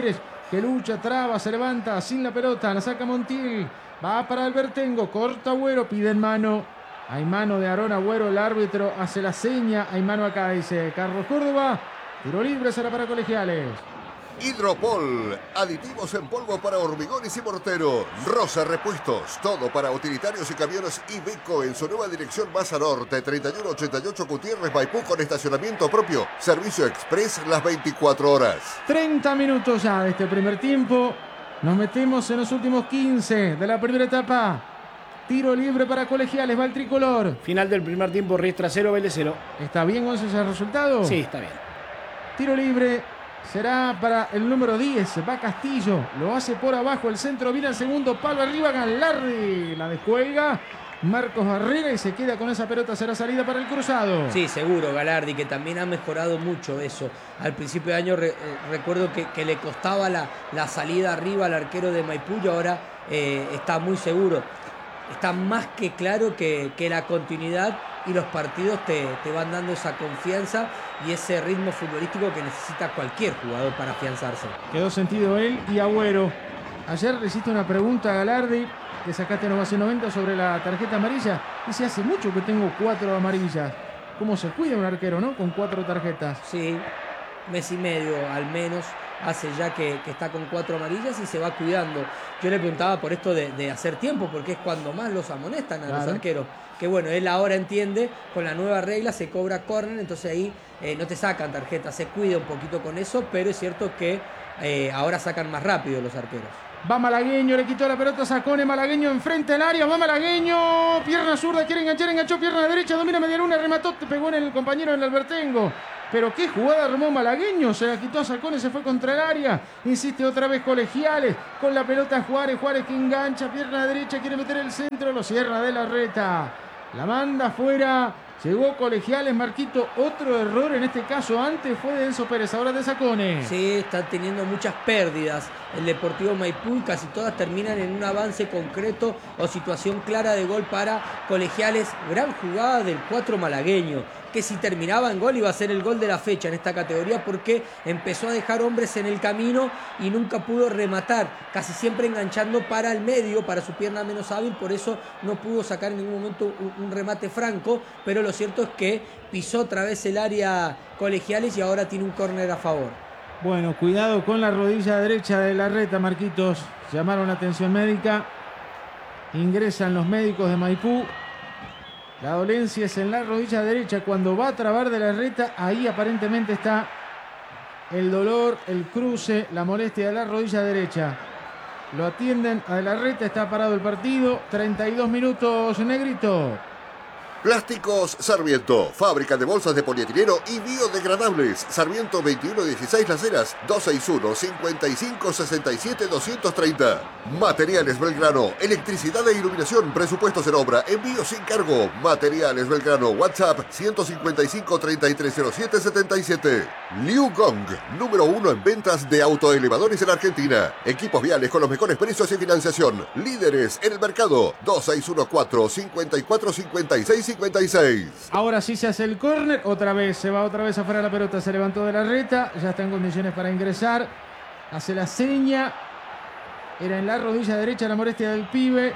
que lucha, traba, se levanta sin la pelota, la saca Montiel, va para Albertengo, corta Agüero, pide en mano. Hay mano de Aarón Agüero, el árbitro hace la seña, hay mano acá, dice Carlos Córdoba. Tiro libre será para Colegiales. Hidropol, aditivos en polvo para hormigones y morteros. Rosa Repuestos, todo para utilitarios y camiones Iveco en su nueva dirección Baza Norte, treinta y uno ochenta y ocho Gutiérrez, Maipú, con estacionamiento propio. Servicio express las veinticuatro horas. treinta minutos ya de este primer tiempo. Nos metemos en los últimos quince de la primera etapa. Tiro libre para Colegiales, va el tricolor. Final del primer tiempo, Riestra cero, Vélez cero. ¿Está bien, Gonzalo, ese resultado? Sí, está bien. Tiro libre será para el número diez, va Castillo. Lo hace por abajo, el centro viene al segundo palo, arriba Galardi. La descuelga Marcos Barrera y se queda con esa pelota, será salida para el cruzado. Sí, seguro, Galardi, que también ha mejorado mucho eso. Al principio de año re, eh, recuerdo que, que le costaba la, la salida arriba al arquero de Maipú y ahora eh, está muy seguro. Está más que claro que, que la continuidad y los partidos te, te van dando esa confianza y ese ritmo futbolístico que necesita cualquier jugador para afianzarse. Quedó sentido él y Agüero. Ayer le hiciste una pregunta a Galardi, que sacaste en Ovación noventa sobre la tarjeta amarilla. Dice, hace mucho que tengo cuatro amarillas. ¿Cómo se cuida un arquero, no? Con cuatro tarjetas. Sí, mes y medio al menos hace ya que, que está con cuatro amarillas y se va cuidando. Yo le preguntaba por esto de, de hacer tiempo, porque es cuando más los amonestan a claro. los arqueros. Que bueno, él ahora entiende, con la nueva regla se cobra córner, entonces ahí eh, no te sacan tarjeta, se cuida un poquito con eso, pero es cierto que eh, ahora sacan más rápido los arqueros. Va Malagueño, le quitó la pelota, Sacone, Malagueño enfrente del área, va Malagueño, pierna zurda, quiere enganchar, enganchó, pierna derecha, domina media luna, remató, te pegó en el compañero en el Albertengo. Pero qué jugada armó Malagueño, se la quitó a Sacone, se fue contra el área, insiste otra vez Colegiales, con la pelota Juárez, Juárez que engancha, pierna derecha, quiere meter el centro, lo cierra de la reta, la manda afuera. Llegó Colegiales, Marquito, otro error, en este caso antes fue de Enzo Pérez, ahora de Sacone. Sí, está teniendo muchas pérdidas el Deportivo Maipú y casi todas terminan en un avance concreto o situación clara de gol para Colegiales. Gran jugada del cuatro malagueño, que si terminaba en gol iba a ser el gol de la fecha en esta categoría porque empezó a dejar hombres en el camino y nunca pudo rematar, casi siempre enganchando para el medio, para su pierna menos hábil, por eso no pudo sacar en ningún momento un, un remate franco, pero lo cierto es que pisó otra vez el área Colegiales y ahora tiene un córner a favor. Bueno, cuidado con la rodilla derecha de la reta, Marquitos. Llamaron la atención médica. Ingresan los médicos de Maipú. La dolencia es en la rodilla derecha. Cuando va a trabar de la reta, ahí aparentemente está el dolor, el cruce, la molestia de la rodilla derecha. Lo atienden a de la reta, está parado el partido. treinta y dos minutos, Negrito. Plásticos Sarmiento, fábrica de bolsas de polietileno y biodegradables. Sarmiento veintiuno dieciséis Las Heras, dos seis uno, cinco cinco, seis siete, dos tres cero. Materiales Belgrano, electricidad e iluminación, presupuestos en obra, envío sin cargo. Materiales Belgrano, WhatsApp ciento cincuenta y cinco, treinta y tres cero siete, setenta y siete. Liu Gong, número uno en ventas de autoelevadores en Argentina. Equipos viales con los mejores precios y financiación. Líderes en el mercado, dos seis uno cuatro, cinco cuatro, cinco seis cincuenta y seis. Ahora sí se hace el córner, otra vez, se va otra vez afuera la pelota, se levantó de la reta, ya está en condiciones para ingresar, hace la seña, era en la rodilla derecha la molestia del pibe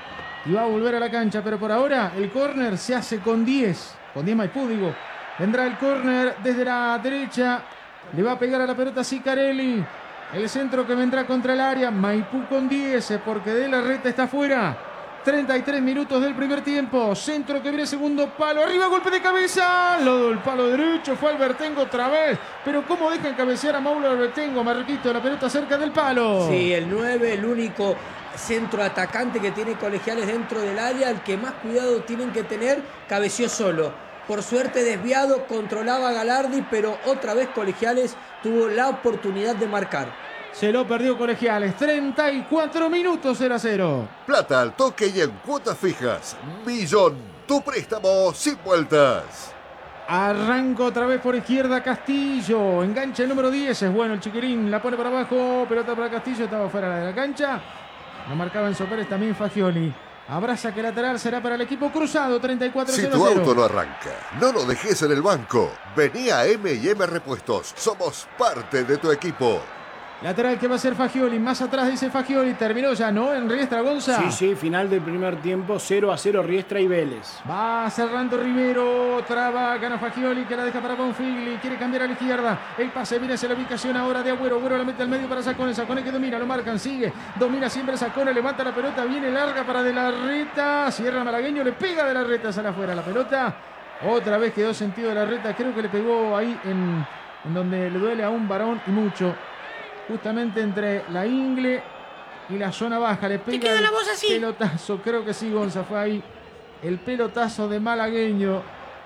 y va a volver a la cancha, pero por ahora el córner se hace con diez, con diez Maipú digo, vendrá el córner desde la derecha, le va a pegar a la pelota Sicarelli, el centro que vendrá contra el área, Maipú con diez, porque de la reta está afuera. treinta y tres minutos del primer tiempo. Centro que viene segundo palo. Arriba, golpe de cabeza. Lo del palo derecho. Fue Albertengo otra vez. Pero cómo dejan cabecear a Mauro Albertengo. Marquito, la pelota cerca del palo. Sí, el nueve, el único centro atacante que tiene Colegiales dentro del área. El que más cuidado tienen que tener. Cabeció solo. Por suerte desviado. Controlaba a Galardi. Pero otra vez Colegiales tuvo la oportunidad de marcar. Se lo perdió Colegiales. treinta y cuatro minutos, cero a cero. Plata al toque y en cuotas fijas. Millón, tu préstamo sin vueltas. Arranca otra vez por izquierda Castillo. Engancha el número diez. Es bueno el chiquirín. La pone para abajo. Pelota para Castillo. Estaba fuera de la cancha. No marcaba Enzo Pérez. También Fagioli. Abraza que lateral será para el equipo cruzado. treinta y cuatro cero. Si tu auto no arranca, no lo dejes en el banco. Vení a M y M Repuestos. Somos parte de tu equipo. Lateral que va a ser Fagioli, más atrás dice Fagioli, terminó ya, ¿no? En Riestra, Gonza. Sí, sí, final del primer tiempo, cero a cero Riestra y Vélez. Va cerrando Rivero, traba, gana Fagioli, que la deja para Bonfigli, quiere cambiar a la izquierda, el pase viene hacia la ubicación ahora de Agüero, Agüero la mete al medio para Sacone, Sacone que domina, lo marcan, sigue, domina siempre Sacone, levanta la pelota, viene larga para De la Reta, cierra Malagueño, le pega De la Reta, sale afuera la pelota, otra vez quedó sentido De la Reta, creo que le pegó ahí en, en donde le duele a un varón y mucho. Justamente entre la ingle y la zona baja. Le pega queda el la voz así? pelotazo. Creo que sí, Gonza. Fue ahí el pelotazo de Malagueño.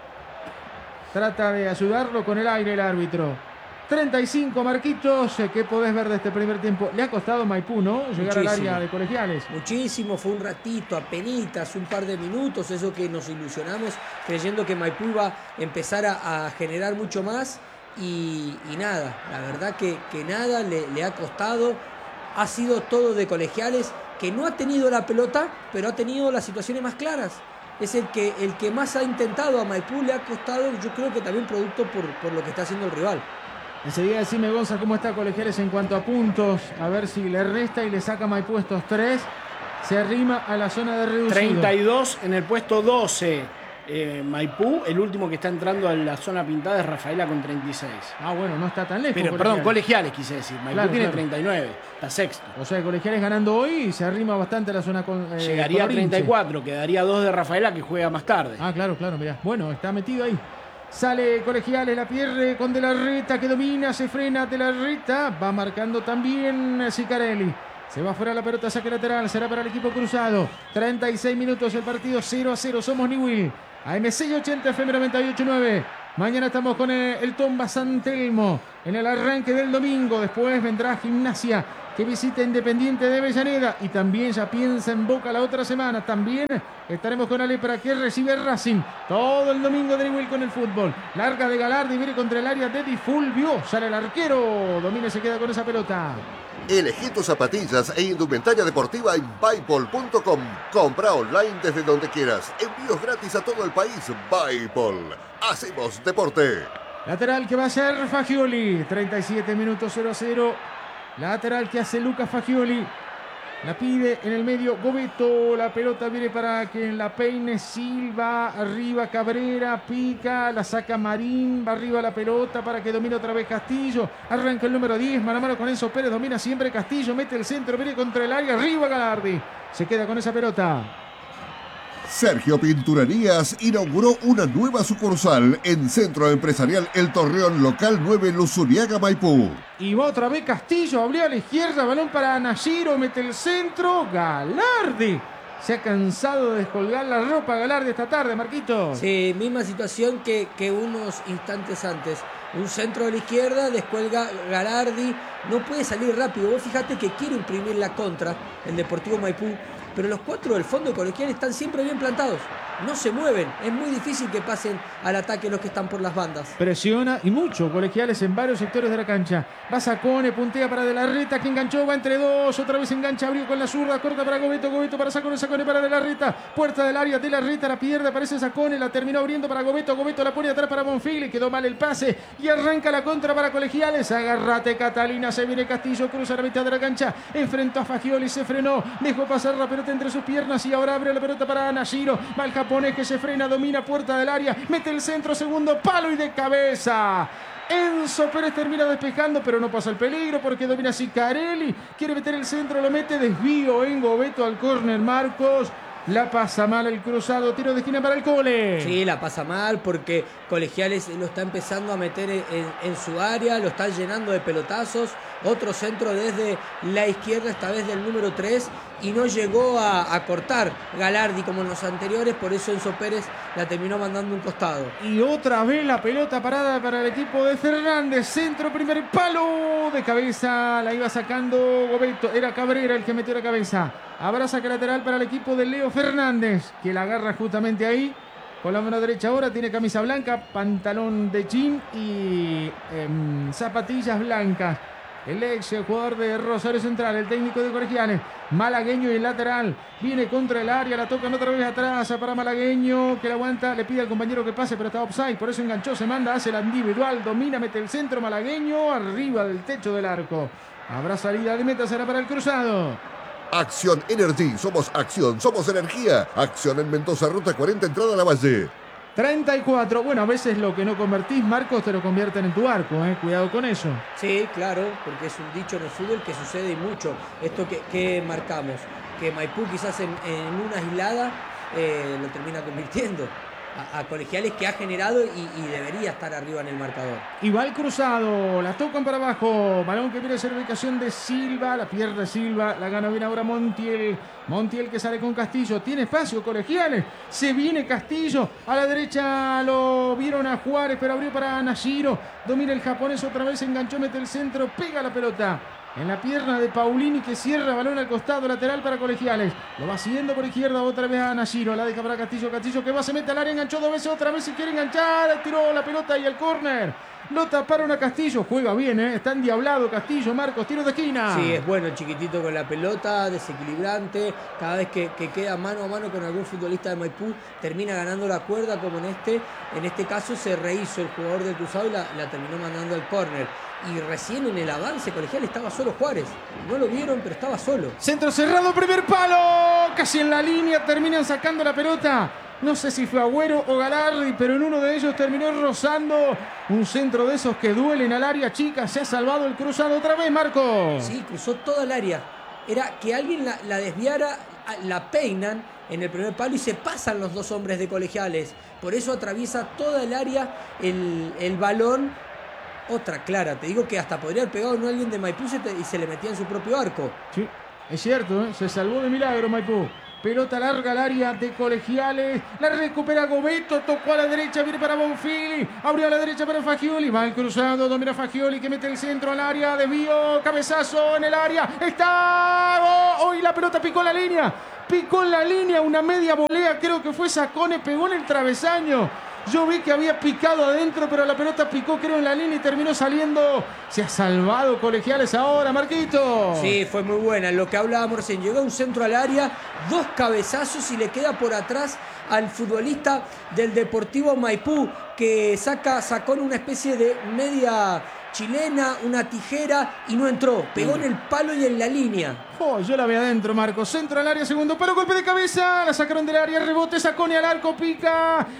Trata de ayudarlo con el aire el árbitro. treinta y cinco, Marquitos. ¿Qué podés ver de este primer tiempo? Le ha costado Maipú, ¿no? Llegar Muchísimo. al área de Colegiales. Muchísimo, fue un ratito, apenitas, un par de minutos, eso que nos ilusionamos creyendo que Maipú iba a empezar a, a generar mucho más. Y, y nada, la verdad que, que nada le, le ha costado, ha sido todo de Colegiales, que no ha tenido la pelota, pero ha tenido las situaciones más claras. Es el que, el que más ha intentado, a Maipú le ha costado, yo creo que también producto por, por lo que está haciendo el rival. Enseguida decime, Gonza, cómo está Colegiales en cuanto a puntos, a ver si le resta y le saca Maipú estos tres, se arrima a la zona de reducido. treinta y dos en el puesto doce. Eh, Maipú, el último que está entrando a la zona pintada es Rafaela con treinta y seis. Ah, bueno, no está tan lejos. Pero, perdón, Colegiales quise decir. Maipú Claro, tiene claro. treinta y nueve, está sexto. O sea, Colegiales ganando hoy y se arrima bastante a la zona con. Eh, Llegaría a colorinche. treinta y cuatro, quedaría dos de Rafaela que juega más tarde. Ah, claro, claro, mirá. Bueno, está metido ahí. Sale Colegiales, la pierde con De la Reta que domina, se frena De la Reta. Va marcando también Sicarelli. Se va fuera la pelota, saque lateral, será para el equipo cruzado. treinta y seis minutos el partido, cero a cero. Somos Newell. A M seis ochenta F M noventa y ocho nueve. Mañana estamos con el, el Tomba San Telmo en el arranque del domingo. Después vendrá Gimnasia que visita Independiente de Avellaneda. Y también ya piensa en Boca la otra semana. También estaremos con Ale para que recibe Racing. Todo el domingo de Newell con el fútbol. Larga de Galardi, viene contra el área de Di Fulvio. Sale el arquero. Domina y se queda con esa pelota. Elegí tus zapatillas e indumentaria deportiva en Buypol punto com. Compra online desde donde quieras. Envíos gratis a todo el país. Buypol. Hacemos deporte. Lateral que va a ser Fagioli. treinta y siete minutos, cero a cero. Lateral que hace Lucas Fagioli. La pide en el medio Gobeto. La pelota viene para que la peine Silva. Arriba Cabrera. Pica. La saca Marín. Va arriba la pelota para que domine otra vez Castillo. Arranca el número diez. Mano a mano con Enzo Pérez. Domina siempre Castillo. Mete el centro. Viene contra el área. Arriba Galardi. Se queda con esa pelota. Sergio Pinturerías inauguró una nueva sucursal en Centro Empresarial El Torreón, local nueve, Luzuriaga, Maipú. Y va otra vez Castillo, abrió a la izquierda, balón para Nashiro, mete el centro, Galardi. Se ha cansado de descolgar la ropa Galardi esta tarde, Marquito. Sí, misma situación que, que unos instantes antes. Un centro de la izquierda, descuelga Galardi, no puede salir rápido. Vos fíjate que quiere imprimir la contra el Deportivo Maipú, pero los cuatro del fondo de Colegiales están siempre bien plantados. No se mueven, es muy difícil que pasen al ataque los que están por las bandas. Presiona y mucho Colegiales en varios sectores de la cancha. Va Sacone, puntea para De la Reta, que enganchó, va entre dos, otra vez engancha, abrió con la zurda, corta para Gobeto, Gobeto para Sacone, Sacone para De la Reta, puerta del área, De la Reta la pierde, aparece Sacone, la terminó abriendo para Gobeto, Gobeto la pone atrás para Bonfigli, quedó mal el pase y arranca la contra para Colegiales. Agárrate Catalina, se viene Castillo, cruza la mitad de la cancha, enfrentó a Fagioli, se frenó, dejó pasar la pelota entre sus piernas y ahora abre la pelota para Nashiro, va el japonés que se frena, domina puerta del área, mete el centro, segundo palo y de cabeza. Enzo Pérez termina despejando, pero no pasa el peligro porque domina Sicarelli. Quiere meter el centro, lo mete, desvío en Gobeto al córner Marcos. La pasa mal el cruzado, tiro de esquina para el Cole. Sí, la pasa mal porque Colegiales lo está empezando a meter en, en su área, lo está llenando de pelotazos. Otro centro desde la izquierda, esta vez del número tres, y no llegó a, a cortar Galardi como en los anteriores, por eso Enzo Pérez la terminó mandando un costado. Y otra vez la pelota parada para el equipo de Fernández. Centro, primer palo de cabeza. La iba sacando Gobeto. Era Cabrera el que metió la cabeza. Habrá saque lateral para el equipo de Leo Fernández, que la agarra justamente ahí. Con la mano derecha ahora tiene camisa blanca, pantalón de jean y eh, zapatillas blancas. El ex jugador de Rosario Central, el técnico de Colegiales, Malagueño y el lateral, viene contra el área, la tocan otra vez atrás para Malagueño, que la aguanta, le pide al compañero que pase, pero está offside, por eso enganchó, se manda, hace la individual, domina, mete el centro, Malagueño, arriba del techo del arco. Habrá salida de meta, será para el cruzado. Acción Energy, somos acción, somos energía. Acción en Mendoza, ruta cuarenta, entrada a la Valle. treinta y cuatro. Bueno, a veces lo que no convertís, Marcos, te lo convierten en tu arco, ¿eh? Cuidado con eso. Sí, claro, porque es un dicho en el fútbol que sucede y mucho. Esto que, que marcamos, que Maipú quizás en, en una aislada eh, lo termina convirtiendo a, a Colegiales, que ha generado y, y debería estar arriba en el marcador. Y va el cruzado, la tocan para abajo. Balón que viene a ser ubicación de Silva, la pierde Silva, la gana bien ahora Montiel. Montiel que sale con Castillo, tiene espacio Colegiales, se viene Castillo, a la derecha lo vieron a Juárez, pero abrió para Nashiro, domina el japonés, otra vez enganchó, mete el centro, pega la pelota en la pierna de Paulini, que cierra balón al costado, lateral para Colegiales, lo va siguiendo por izquierda, otra vez a Nashiro, la deja para Castillo, Castillo que va, se mete al área, enganchó dos veces, otra vez si quiere enganchar, tiró la pelota y el córner. Lo taparon a Castillo, juega bien, ¿eh? Está endiablado Castillo, Marcos, tiro de esquina. Sí, es bueno, chiquitito con la pelota, desequilibrante, cada vez que, que queda mano a mano con algún futbolista de Maipú, termina ganando la cuerda, como en este, en este caso se rehizo el jugador del cruzado y la, la terminó mandando al córner. Y recién en el avance Colegial estaba solo Juárez, no lo vieron, pero estaba solo. Centro cerrado, primer palo, casi en la línea, terminan sacando la pelota. No sé si fue Agüero o Galardi, pero en uno de ellos terminó rozando un centro de esos que duelen al área chica. Se ha salvado el cruzado otra vez, Marco. Sí, cruzó toda el área. Era que alguien la, la desviara, la peinan en el primer palo y se pasan los dos hombres de Colegiales. Por eso atraviesa toda el área el, el balón. Otra clara, te digo que hasta podría haber pegado no alguien de Maipú y se le metía en su propio arco. Sí, es cierto, ¿eh? Se salvó de milagro Maipú. Pelota larga al área de Colegiales. La recupera Gobeto. Tocó a la derecha. Viene para Bonfili. Abrió a la derecha para Fagioli. Va el cruzado. Domina Fagioli que mete el centro al área. Desvío. Cabezazo en el área. Está. Hoy oh, la pelota picó en la línea. Picó en la línea. Una media volea. Creo que fue Sacone. Pegó en el travesaño. Yo vi que había picado adentro, pero la pelota picó, creo, en la línea y terminó saliendo. Se ha salvado Colegiales ahora, Marquito. Sí, fue muy buena. Lo que hablábamos recién. Llegó un centro al área, dos cabezazos y le queda por atrás al futbolista del Deportivo Maipú, que saca, sacó en una especie de media chilena, una tijera y no entró. Pegó en el palo y en la línea. Oh, yo la vi adentro, Marco. Centro al área, segundo palo, golpe de cabeza. La sacaron del área, rebote, Sacone al arco, pica.